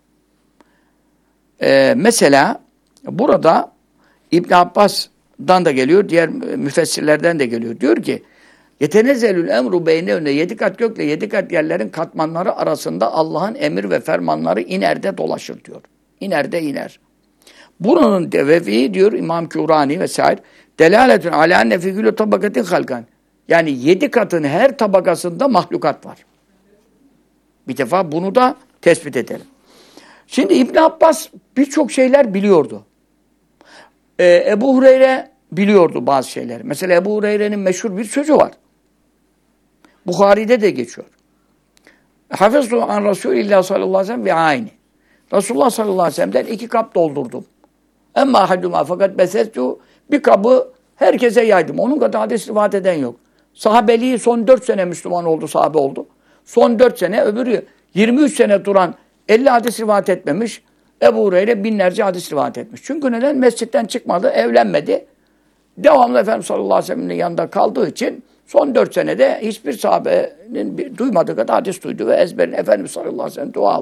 Ee, mesela burada İbn Abbas'dan da geliyor, diğer müfessirlerden de geliyor. Diyor ki, yetenezzelül emru beynevne, yedi kat gökle yedi kat yerlerin katmanları arasında Allah'ın emir ve fermanları iner de dolaşır diyor. İner de iner. Buranın devevi diyor İmam Kürani vesaire, delaletün alâ nefigülü tabakatin halkan. Yani yedi katın her tabakasında mahlukat var. Bir defa bunu da tespit edelim. Şimdi İbn Abbas birçok şeyler biliyordu. Ee, Ebu Hureyre biliyordu bazı şeyleri. Mesela Ebu Hureyre'nin meşhur bir sözü var. Bukhari'de de geçiyor. Hafıztu an Resulillah sallallahu aleyhi ve sellem ve ayni. Resulullah sallallahu aleyhi ve sellem'den iki kap doldurdum. Emma hadduma fakat besestu bir kabı herkese yaydım. Onun kadar hadis rivayet eden yok. Sahabeliği son dört sene Müslüman oldu, sahabe oldu. Son dört sene, öbürü yirmi üç sene duran elli hadis rivayet etmemiş. Ebu Hureyre binlerce hadis rivayet etmiş. Çünkü neden? Mescitten çıkmadı, evlenmedi. Devamlı Efendimiz sallallahu aleyhi ve sellem'in yanında kaldığı için son dört senede hiçbir sahabenin duymadığı kadar hadis duydu ve ezberini Efendimiz sallallahu aleyhi ve sellem dua aldı.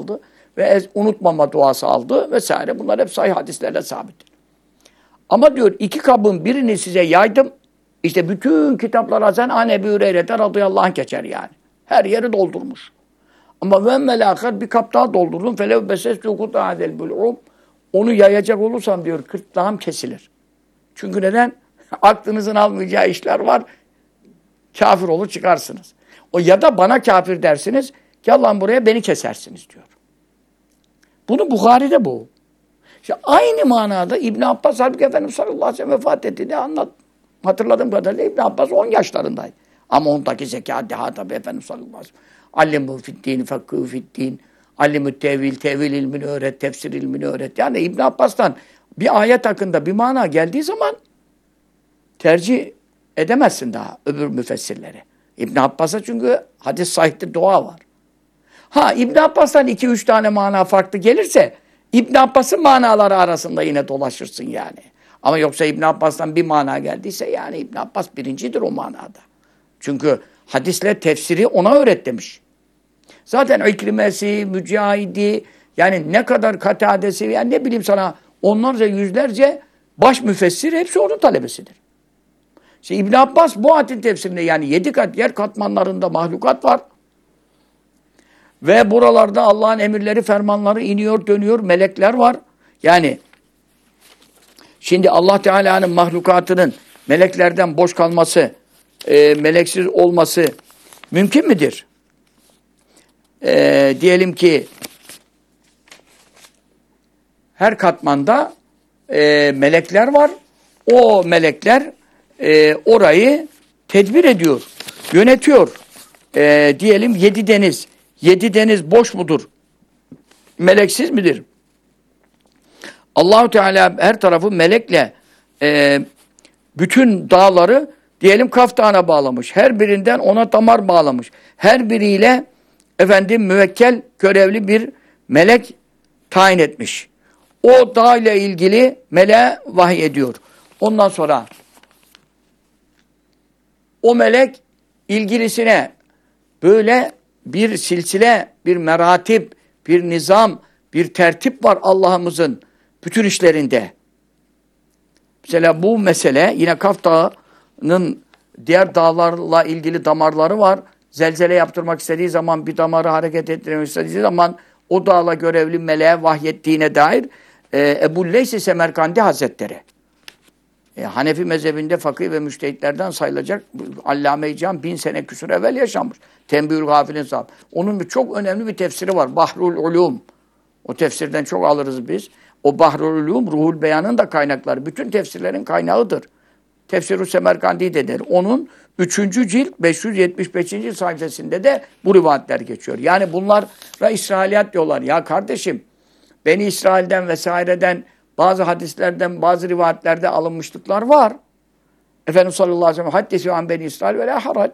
ve unutmama duası aldı vesaire. Bunlar hep sahih hadislerle sabit. Ama diyor iki kabın birini size yaydım. İşte bütün kitaplar Hasan an Ebu Hureyre'de radıyallahu anh geçer yani. Her yeri doldurmuş. Ama ve melâkar bir kap daha doldurdum. Felev besestü kutâdel bul'um. Onu yayacak olursam diyor gırtlağım kesilir. Çünkü neden? Aklınızın almayacağı işler var. Kafir olur çıkarsınız. O ya da bana kafir dersiniz. Gel lan buraya beni kesersiniz diyor. Bunu Bukhari'de bu. İşte aynı manada İbn Abbas halbuki Efendimiz sallallahu aleyhi ve sellem vefat etti diye anlat. Hatırladığım kadarıyla İbn Abbas on yaşlarındaydı. Ama ondaki zeka, deha tabi Efendimiz sallallahu aleyhi ve sellem. Allimu fiddin, fekkû fiddin. Allimü tevil, tevil ilmini öğret, tefsir ilmini öğret. Yani İbn Abbas'tan bir ayet hakkında bir mana geldiği zaman tercih edemezsin daha öbür müfessirleri. İbn Abbas'a çünkü hadis sahihtir, dua var. Ha İbn Abbas'tan iki üç tane mana farklı gelirse İbn Abbas'ın manaları arasında yine dolaşırsın yani. Ama yoksa İbn Abbas'tan bir mana geldiyse yani İbn Abbas birincidir o manada. Çünkü hadisle tefsiri ona öğret demiş. Zaten İkrimesi, Mücahidi, yani ne kadar Katadesi, yani ne bileyim sana onlarca yüzlerce baş müfessir hepsi onun talebesidir. İşte İbn Abbas bu ayetin tefsirinde yani yedi kat yer katmanlarında mahlukat var. Ve buralarda Allah'ın emirleri, fermanları iniyor, dönüyor, melekler var. Yani şimdi Allah Teala'nın mahlukatının meleklerden boş kalması, e, meleksiz olması mümkün müdür? E, diyelim ki her katmanda e, melekler var. O melekler e, orayı tedbir ediyor, yönetiyor. E, diyelim yedi deniz. Yedi deniz boş mudur? Meleksiz midir? Allahu Teala her tarafı melekle e, bütün dağları diyelim Kaf Dağı'na bağlamış. Her birinden ona damar bağlamış. Her biriyle efendim müvekkel görevli bir melek tayin etmiş. O dağ ile ilgili meleğe vahiy ediyor. Ondan sonra o melek ilgilisine böyle bir silsile, bir meratip, bir nizam, bir tertip var Allah'ımızın bütün işlerinde. Mesela bu mesele yine Kaf Dağı'nın diğer dağlarla ilgili damarları var. Zelzele yaptırmak istediği zaman, bir damarı hareket ettirmek istediği zaman o dağla görevli meleğe vahyettiğine dair e, Ebu Leys-i Semerkandi Hazretleri. E, Hanefi mezhebinde fakih ve müştehitlerden sayılacak Allame-i Cihan bin sene küsur evvel yaşanmış. Tembihül Gafilin sahibi. Onun bir çok önemli bir tefsiri var. Bahrul Ulum. O tefsirden çok alırız biz. O Bahrul Ulum, Ruhul Beyan'ın da kaynakları. Bütün tefsirlerin kaynağıdır. Tefsir-i Semerkandi de der. Onun üçüncü cilt beş yüz yetmiş beşinci sayfasında de bu rivayetler geçiyor. Yani bunlara İsrailiyat diyorlar. Ya kardeşim, Beni İsrail'den vesaireden bazı hadislerden, bazı rivayetlerde alınmışlıklar var. Efendimiz sallallahu aleyhi ve sellem haddesi an Beni İsrail ve la harac.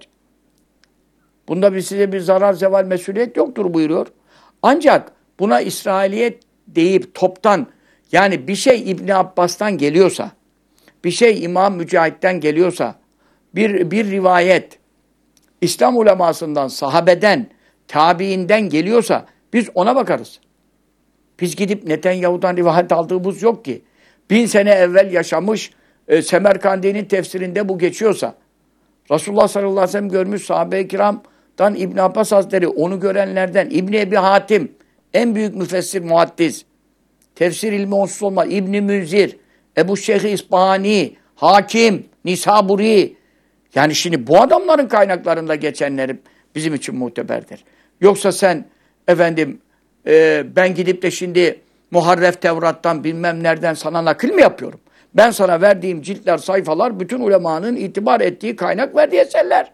Bunda bir size bir zarar, zeval, mesuliyet yoktur buyuruyor. Ancak buna İsrailiyet deyip toptan yani bir şey İbn Abbas'tan geliyorsa, bir şey İmam Mücahit'ten geliyorsa, bir, bir rivayet İslam ulemasından, sahabeden, tabiinden geliyorsa biz ona bakarız. Biz gidip Netanyahu'dan rivayet aldığımız yok ki. Bin sene evvel yaşamış e, Semerkandi'nin tefsirinde bu geçiyorsa, Resulullah sallallahu aleyhi ve sellem görmüş sahabe-i kiramdan İbn Abbas Hazretleri, onu görenlerden İbn Ebi Hatim, en büyük müfessir muhaddis, tefsir ilmi onsuz olmaz, İbn Münzir, Ebu Şeyh İsbahani, Hakim, Nisaburi. Yani şimdi bu adamların kaynaklarında geçenleri bizim için muteberdir. Yoksa sen efendim e, ben gidip de şimdi Muharref Tevrat'tan bilmem nereden sana nakil mi yapıyorum? Ben sana verdiğim ciltler, sayfalar bütün ulemanın itibar ettiği kaynak verdiği eserler.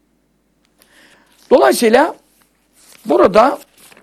Dolayısıyla burada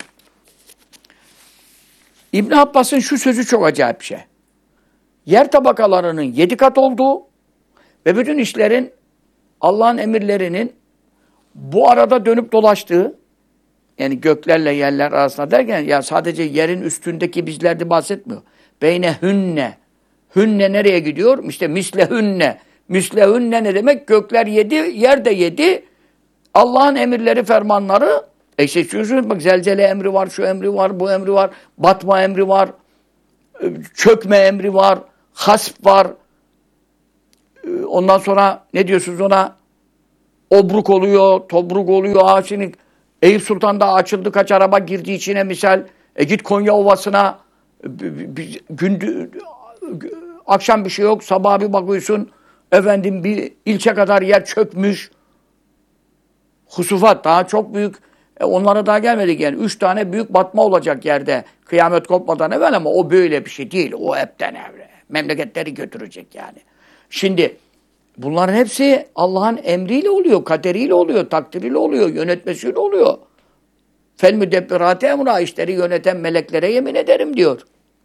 İbn Abbas'ın şu sözü çok acayip bir şey. Yer tabakalarının yedi kat olduğu ve bütün işlerin Allah'ın emirlerinin bu arada dönüp dolaştığı, yani göklerle yerler arasında derken ya sadece yerin üstündeki bizlerde bahsetmiyor. Beyne hünne. Hünne nereye gidiyor? İşte mislehünne. Mislehünne ne demek? Gökler yedi, yer de yedi. Allah'ın emirleri, fermanları E seçiyorsunuz bak zelzele emri var, şu emri var, bu emri var, batma emri var, çökme emri var, hasp var. Ondan sonra ne diyorsunuz ona? Obruk oluyor, tobruk oluyor. Aa şimdi Eyüp Sultan'da açıldı kaç araba girdi içine misal. E git Konya Ovası'na gündüz akşam bir şey yok. Sabah bir bakıyorsun efendim bir ilçe kadar yer çökmüş. Husufat daha çok büyük. E onlara daha gelmedik yani. Üç tane büyük batma olacak yerde. Kıyamet kopmadan evvel ama o böyle bir şey değil. O hepten evre. Memleketleri götürecek yani. Şimdi bunların hepsi Allah'ın emriyle oluyor, kaderiyle oluyor, takdiriyle oluyor, yönetmesiyle oluyor. Fel müdebbirate emra işleri yöneten meleklere yemin ederim diyor.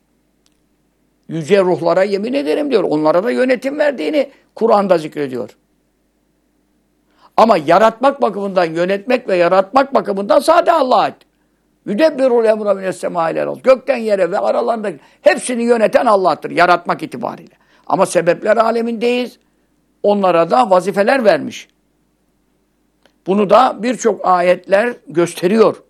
Yüce ruhlara yemin ederim diyor. Onlara da yönetim verdiğini Kur'an'da zikrediyor. Ama yaratmak bakımından, yönetmek ve yaratmak bakımından sadece Allah'a ait. Yüdebbirul emra minessemâ ilel ard. Gökten yere ve aralarındaki hepsini yöneten Allah'tır yaratmak itibariyle. Ama sebepler alemindeyiz. Onlara da vazifeler vermiş. Bunu da birçok ayetler gösteriyor.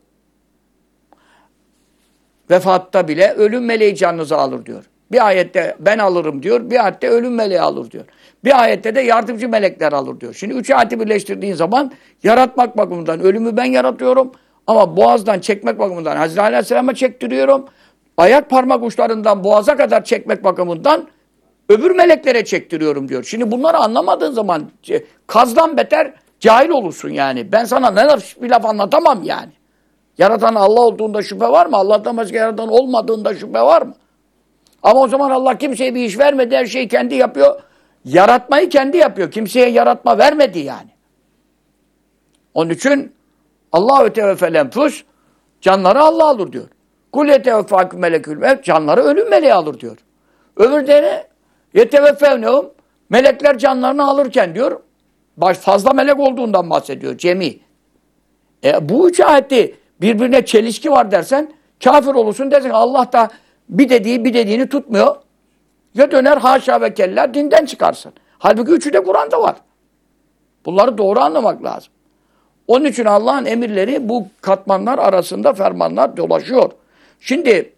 Vefatta bile ölüm meleği canınızı alır diyor. Bir ayette ben alırım diyor, bir ayette ölüm meleği alır diyor. Bir ayette de yardımcı melekler alır diyor. Şimdi üç ayeti birleştirdiğin zaman yaratmak bakımından ölümü ben yaratıyorum ama boğazdan çekmek bakımından Hazreti Aleyhisselam'a çektiriyorum. Ayak parmak uçlarından boğaza kadar çekmek bakımından öbür meleklere çektiriyorum diyor. Şimdi bunları anlamadığın zaman kazdan beter cahil olursun yani. Ben sana neler bir laf anlatamam yani. Yaratan Allah olduğunda şüphe var mı? Allah'tan başka yaratan olmadığında şüphe var mı? Ama o zaman Allah kimseye bir iş vermedi. Her şeyi kendi yapıyor. Yaratmayı kendi yapıyor. Kimseye yaratma vermedi yani. Onun için Allahu teveffel enfus canları Allah alır diyor. Kul yeteveffâküm melekül mevt canları ölüm meleği alır diyor. Öbürde ne? Yeteveffevnehum melekler canlarını alırken diyor baş fazla melek olduğundan bahsediyor. Cemi. E, bu üç ayette birbirine çelişki var dersen kafir olursun dersen Allah da bir dediği bir dediğini tutmuyor. Ya döner haşa ve kella dinden çıkarsın. Halbuki üçü de Kur'an'da var. Bunları doğru anlamak lazım. Onun için Allah'ın emirleri bu katmanlar arasında fermanlar dolaşıyor. Şimdi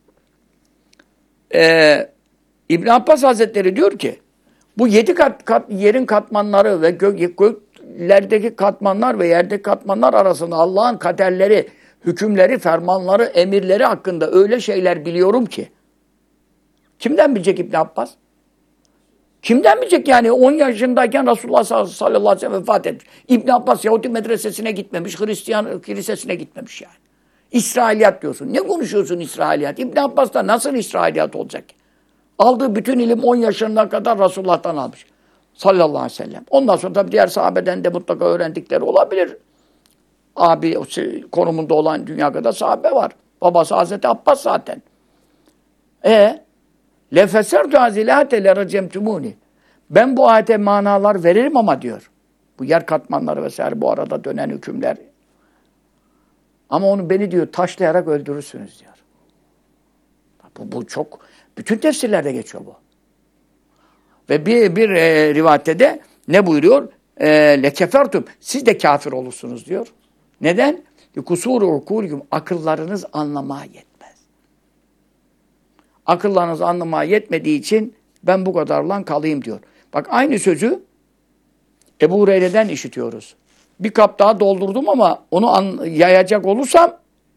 e, İbn Abbas Hazretleri diyor ki bu yedi kat, kat yerin katmanları ve gök, göklerdeki katmanlar ve yerdeki katmanlar arasında Allah'ın kaderleri, hükümleri, fermanları, emirleri hakkında öyle şeyler biliyorum ki. Kimden bilecek İbn Abbas? Kimden bilecek yani? on yaşındayken Resulullah sallallahu aleyhi ve sellem vefat etmiş. İbn Abbas Yahudi medresesine gitmemiş, Hristiyan kilisesine gitmemiş yani. İsrailiyat diyorsun. Ne konuşuyorsun İsrailiyat? İbn Abbas da nasıl İsrailiyat olacak? Aldığı bütün ilim on yaşına kadar Resulullah'tan almış. Sallallahu aleyhi ve sellem. Ondan sonra tabii diğer sahabeden de mutlaka öğrendikleri olabilir. Abi konumunda olan dünya kadar sahabe var. Babası Hazreti Abbas zaten. E lefesertu azilate leracemtumuni. Ben bu ayete manalar veririm ama diyor. Bu yer katmanları vesaire bu arada dönen hükümler. Ama onu beni diyor taşlayarak öldürürsünüz diyor. Bu, bu çok bütün tefsirlerde geçiyor bu. Ve bir bir e, rivayette de ne buyuruyor? E, lekefertum. Siz de kafir olursunuz diyor. Neden? Kusuru ukulüm akıllarınız anlamaya yetmez. Akıllarınız anlamaya yetmediği için ben bu kadarla kalayım diyor. Bak aynı sözü Ebu Hureyre'den işitiyoruz. Bir kap daha doldurdum ama onu an, yayacak olursam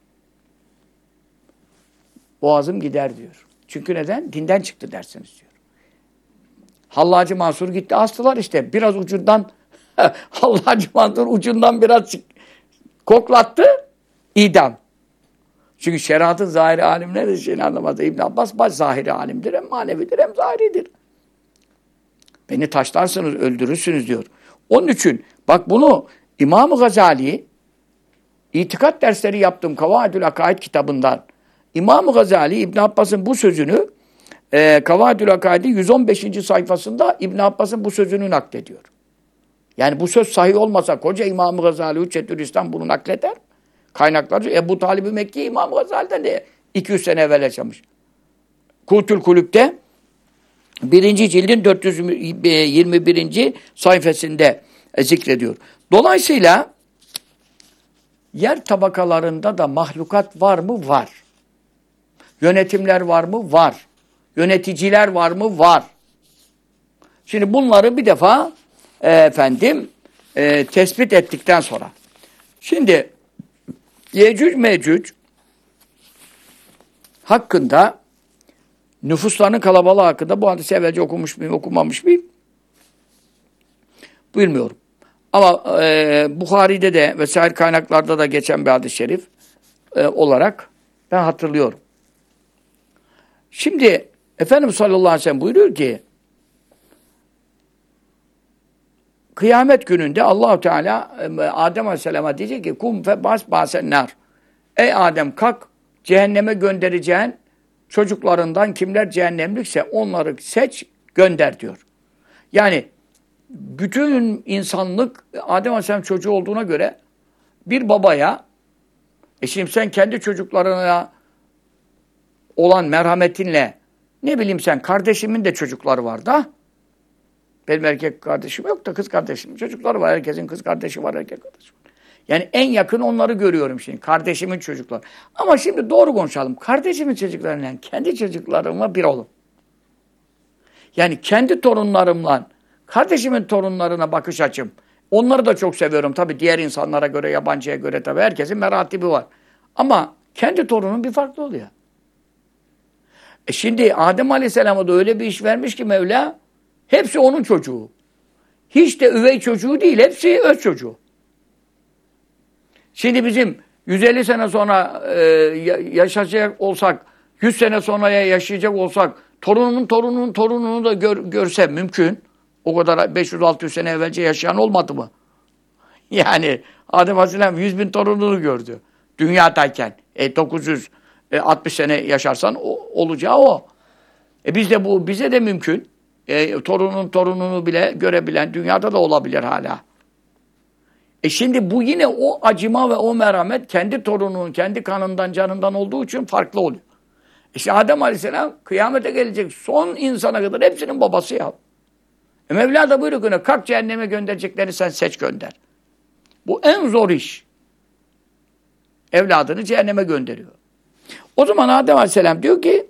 boğazım gider diyor. Çünkü neden? Dinden çıktı dersiniz diyor. Hallacı Mansur gitti astılar işte. Biraz ucundan Hallacı Mansur ucundan biraz çık, koklattı. İdam. Çünkü şeriatın zahiri alimleri de şeyini anlamaz. İbn Abbas baş zahiri alimdir. Hem manevidir hem zahiridir. Beni taşlarsınız, öldürürsünüz diyor. Onun için bak bunu İmam-ı Gazali itikat dersleri yaptığım Kavaidül Akaid kitabından İmam-ı Gazali İbn Abbas'ın bu sözünü e, Kavaidül Akaid'in yüz on beşinci sayfasında İbn Abbas'ın bu sözünü naklediyor. Yani bu söz sahih olmasa koca İmam-ı Gazali Hüccetülislam bunu nakleder. Kaynakları Ebu Talib-i Mekki İmam-ı Gazali'den de iki yüz sene evvel yaşamış. Kutül Kulüp'te birinci cildin dört yüz yirmi birinci sayfasında zikrediyor. Dolayısıyla yer tabakalarında da mahlukat var mı? Var. Yönetimler var mı? Var. Yöneticiler var mı? Var. Şimdi bunları bir defa e, efendim e, tespit ettikten sonra. Şimdi Yecüc Mecüc hakkında, nüfuslarının kalabalığı hakkında bu hadisi evvelce okumuş muyum, okumamış mıyım? Bilmiyorum. Ama e, Bukhari'de de vesaire kaynaklarda da geçen bir hadis-i şerif e, olarak ben hatırlıyorum. Şimdi Efendimiz sallallahu aleyhi ve sellem buyuruyor ki kıyamet gününde Allah-u Teala Adem aleyhisselama diyecek ki kum fe bas basennar. Ey Adem kalk, cehenneme göndereceğin çocuklarından kimler cehennemlikse onları seç, gönder diyor. Yani bütün insanlık Adem aleyhisselam çocuğu olduğuna göre bir babaya, e şimdi sen kendi çocuklarına olan merhametinle, ne bileyim sen kardeşimin de çocukları var da, benim erkek kardeşim yok da kız kardeşimin çocukları var. Herkesin kız kardeşi var, erkek kardeşi var. Yani en yakın onları görüyorum şimdi. Kardeşimin çocukları. Ama şimdi doğru konuşalım. Kardeşimin çocuklarıyla kendi çocuklarımla bir olun. Yani kendi torunlarımla kardeşimin torunlarına bakış açım. Onları da çok seviyorum. Tabii diğer insanlara göre, yabancıya göre tabii herkesin meratibi var. Ama kendi torunun bir farklı oluyor. E şimdi Adem Aleyhisselam'a da öyle bir iş vermiş ki Mevla, hepsi onun çocuğu. Hiç de üvey çocuğu değil, hepsi öz çocuğu. Şimdi bizim yüz elli sene sonra e, yaşayacak olsak, yüz sene sonraya yaşayacak olsak, torunumun torununun torununu da gör, görse mümkün. O kadar beş yüz altı yüz sene evvelce yaşayan olmadı mı? Yani Adem Aleyhisselam yüz bin torununu gördü. Dünyadayken. E, dokuz yüz altmış sene yaşarsan o, olacağı o. E biz de bu, bize de mümkün. E, torunun torununu bile görebilen, dünyada da olabilir hala. E şimdi bu yine o acıma ve o merhamet kendi torununun, kendi kanından, canından olduğu için farklı oluyor. İşte Adem Aleyhisselam kıyamete gelecek son insana kadar hepsinin babası ya. E Mevla da buyuruyor ki kalk cehenneme göndereceklerini sen seç gönder. Bu en zor iş. Evladını cehenneme gönderiyor. O zaman Adem Aleyhisselam diyor ki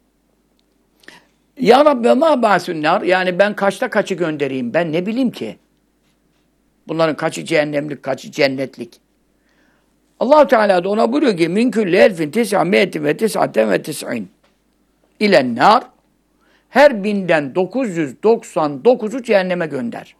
Ya Rabbi ma ba'sunnar, yani ben kaçta kaçı göndereyim, ben ne bileyim ki. Bunların kaçı cehennemlik, kaçı cennetlik. Allah-u Teala da ona buyuruyor ki min külli elfin tis'amiyeti ve tis'aten ve tis'in ilen nar, her binden dokuz yüz doksan dokuzu cehenneme gönder.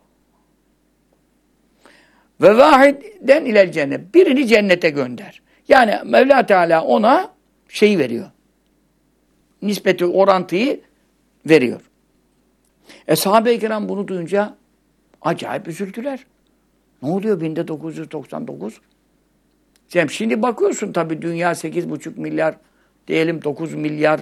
Ve vahiden ilel cennet, birini cennete gönder. Yani Mevla Teala ona şeyi veriyor. Nispeti, orantıyı veriyor. E sahabe-i kiram bunu duyunca acayip üzüldüler. Ne oluyor binde dokuz yüz doksan dokuz? Cem, şimdi bakıyorsun tabii dünya sekiz buçuk milyar, diyelim dokuz milyar.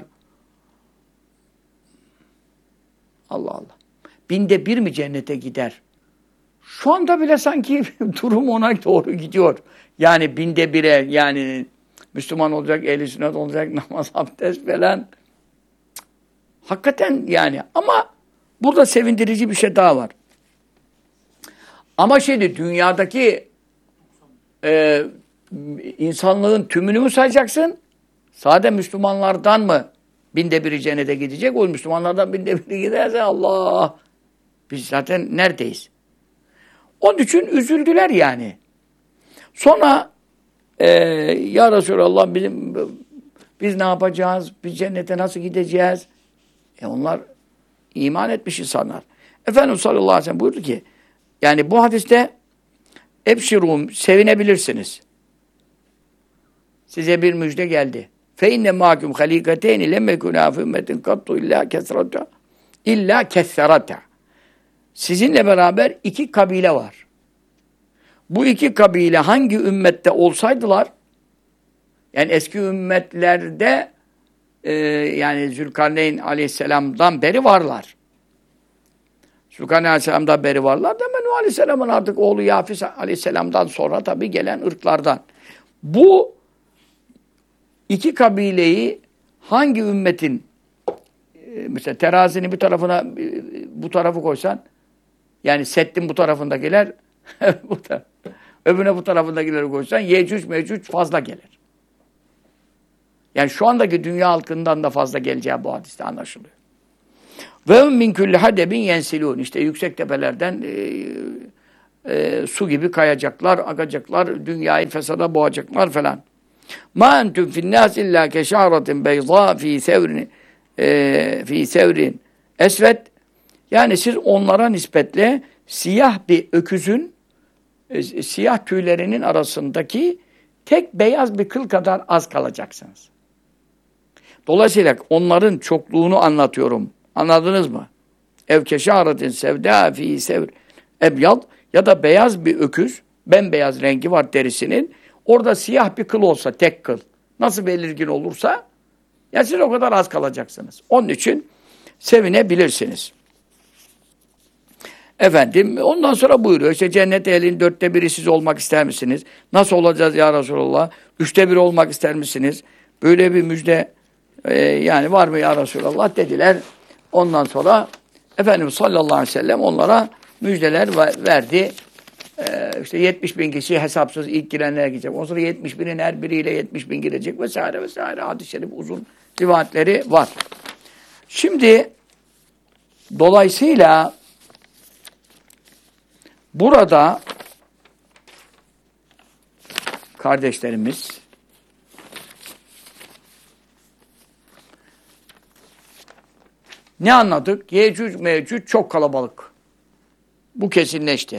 Allah Allah. Binde bir mi cennete gider? Şu anda bile sanki durum ona doğru gidiyor. Yani binde bire, yani Müslüman olacak, ehl-i sünnet olacak, namaz, abdest falan. Hakikaten yani. Ama burada sevindirici bir şey daha var. Ama şimdi dünyadaki e, insanlığın tümünü mü sayacaksın? Sade Müslümanlardan mı binde biri cennete gidecek? O Müslümanlardan binde biri giderse Allah! Biz zaten neredeyiz? Onun için üzüldüler yani. Sonra e, ya Resulallah bizim, biz ne yapacağız? Biz cennete nasıl gideceğiz? E onlar iman etmiş insanlar. Efendimiz sallallahu aleyhi ve sellem buyurdu ki, yani bu hadiste ebşirum, sevinebilirsiniz. Size bir müjde geldi. Fe inne mâküm halîkateyni lemmekûnâ fî ümmetin kattu illâ kesrata illâ kesserata. Sizinle beraber iki kabile var. Bu iki kabile hangi ümmette olsaydılar, yani eski ümmetlerde e, yani Zülkarneyn aleyhisselamdan beri varlar. Zülkarneyn aleyhisselamdan beri varlar. Hemen Nuh aleyhisselamın artık oğlu Yafis aleyhisselamdan sonra tabii gelen ırklardan. Bu iki kabileyi hangi ümmetin, e, mesela terazinin bir tarafına e, bu tarafı koysan, yani Seddin bu tarafındakiler bu, taraf, Öbürüne bu tarafındakileri koysan Yecüc Mecüc fazla gelir. Yani şu andaki dünya halkından da fazla geleceği bu hadiste anlaşılıyor. Ve min kulli hadebin yensilun. İşte yüksek tepelerden e, e, su gibi kayacaklar, akacaklar, dünyayı fesada boğacaklar falan. Ma entum fin nas illa keşaratin beyza fi sevrin e, fi sevrin esved. Yani siz onlara nispetle siyah bir öküzün e, siyah tüylerinin arasındaki tek beyaz bir kıl kadar az kalacaksınız. Dolayısıyla onların çokluğunu anlatıyorum. Anladınız mı? Ev keşaratin sevda fi sevr ebyad ya da beyaz bir öküz, bembeyaz rengi var derisinin. Orada siyah bir kıl olsa, tek kıl. Nasıl belirgin olursa ya siz o kadar az kalacaksınız. Onun için sevinebilirsiniz. Efendim ondan sonra buyuruyor. İşte cennet ehlinin dörtte biri siz olmak ister misiniz? Nasıl olacağız ya Resulallah? Üçte biri olmak ister misiniz? Böyle bir müjde e, yani var mı ya Resulallah dediler. Ondan sonra Efendimiz sallallahu aleyhi ve sellem onlara müjdeler verdi. Ee, işte yetmiş bin kişi hesapsız ilk girenler gidecek. Ondan sonra yetmiş binin her biriyle yetmiş bin girecek vesaire vesaire. Hadis-i şerif uzun rivayetleri var. Şimdi dolayısıyla burada kardeşlerimiz ne anladık? Yecüc Mecüc çok kalabalık. Bu kesinleşti.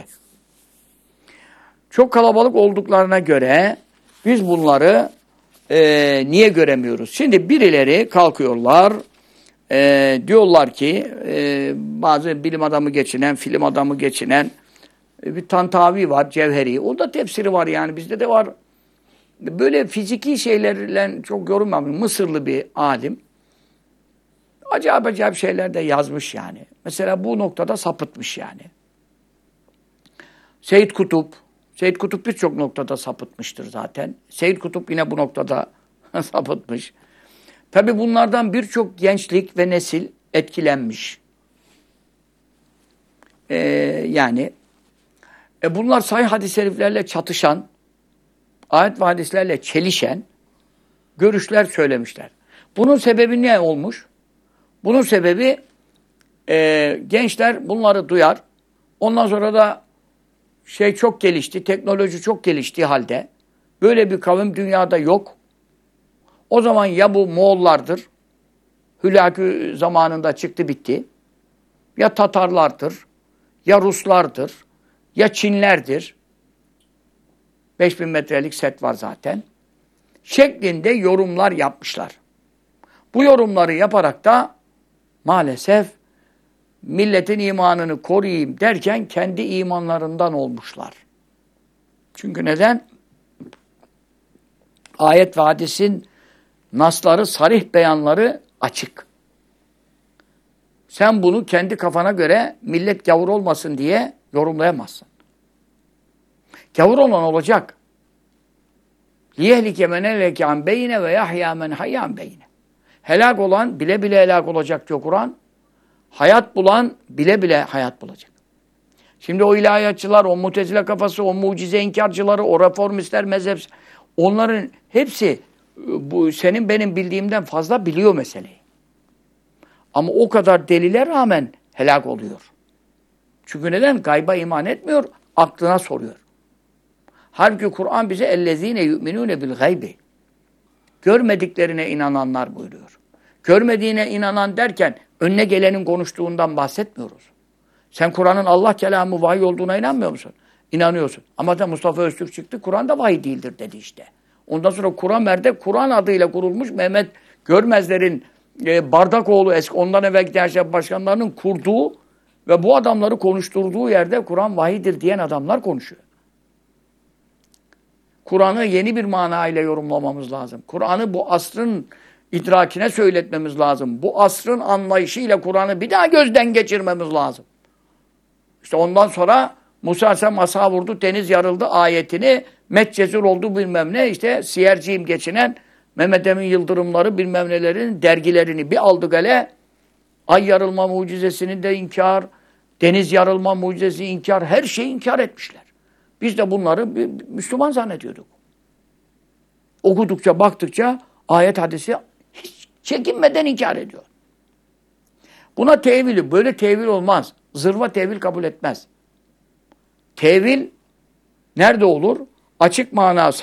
Çok kalabalık olduklarına göre biz bunları e, niye göremiyoruz? Şimdi birileri kalkıyorlar, e, diyorlar ki e, bazı bilim adamı geçinen, film adamı geçinen e, bir Tantavi var, Cevheri. O da tefsiri var yani bizde de var. Böyle fiziki şeylerle çok yorulmamış. Mısırlı bir alim. Acayip acayip şeyler de yazmış yani. Mesela bu noktada sapıtmış yani. Seyyid Kutup, Seyyid Kutup birçok noktada sapıtmıştır zaten. Seyyid Kutup yine bu noktada sapıtmış. Tabi bunlardan birçok gençlik ve nesil etkilenmiş. Ee, yani e bunlar sahih hadis-i şeriflerle çatışan, ayet ve hadislerle çelişen görüşler söylemişler. Bunun sebebi ne olmuş? Bunun sebebi e, gençler bunları duyar. Ondan sonra da şey çok gelişti, teknoloji çok geliştiği halde böyle bir kavim dünyada yok. O zaman ya bu Moğollardır, Hülakü zamanında çıktı bitti, ya Tatarlardır, ya Ruslardır, ya Çinlerdir. beş bin metrelik set var zaten. Şeklinde yorumlar yapmışlar. Bu yorumları yaparak da maalesef milletin imanını koruyayım derken kendi imanlarından olmuşlar. Çünkü neden? Ayet ve hadisin nasları, sarih beyanları açık. Sen bunu kendi kafana göre millet gavur olmasın diye yorumlayamazsın. Gavur olan olacak. لِيَهْلِكَ مَنْ اَلَكَ عَنْ بَيْنَ وَيَحْيَا مَنْ حَيَّا عَنْ بَيْنَ. Helak olan bile bile helak olacak diyor Kur'an. Hayat bulan bile bile hayat bulacak. Şimdi o ilahiyatçılar, o mutezile kafası, o mucize inkarcıları, o reformistler, mezhep, onların hepsi bu senin benim bildiğimden fazla biliyor meseleyi. Ama o kadar delile rağmen helak oluyor. Çünkü neden? Gayba iman etmiyor, aklına soruyor. Halbuki Kur'an bize ellezine yu'minune bil gaybi. Görmediklerine inananlar buyuruyor. Görmediğine inanan derken önüne gelenin konuştuğundan bahsetmiyoruz. Sen Kur'an'ın Allah kelamı vahiy olduğuna inanmıyor musun? İnanıyorsun. Ama da Mustafa Öztürk çıktı, Kur'an da vahiy değildir dedi işte. Ondan sonra Kur'an Mer'de Kur'an adıyla kurulmuş Mehmet Görmezler'in e, Bardakoğlu eski ondan evvelki Gençlik Başkanlarının kurduğu ve bu adamları konuşturduğu yerde Kur'an vahiydir diyen adamlar konuşuyor. Kur'an'ı yeni bir manayla yorumlamamız lazım. Kur'an'ı bu asrın idrakine söyletmemiz lazım. Bu asrın anlayışıyla Kur'an'ı bir daha gözden geçirmemiz lazım. İşte ondan sonra Musa sen masa vurdu, deniz yarıldı ayetini, metcezir oldu bilmem ne, işte siyerciyim geçinen Mehmet Emin Yıldırımları bilmem nelerin dergilerini bir aldı gale, ay yarılma mucizesini de inkar, deniz yarılma mucizesi inkar, her şeyi inkar etmişler. Biz de bunları bir Müslüman zannediyorduk. Okudukça, baktıkça ayet hadisi hiç çekinmeden inkar ediyor. Buna tevili, böyle tevil olmaz. Zırva tevil kabul etmez. Tevil nerede olur? Açık mana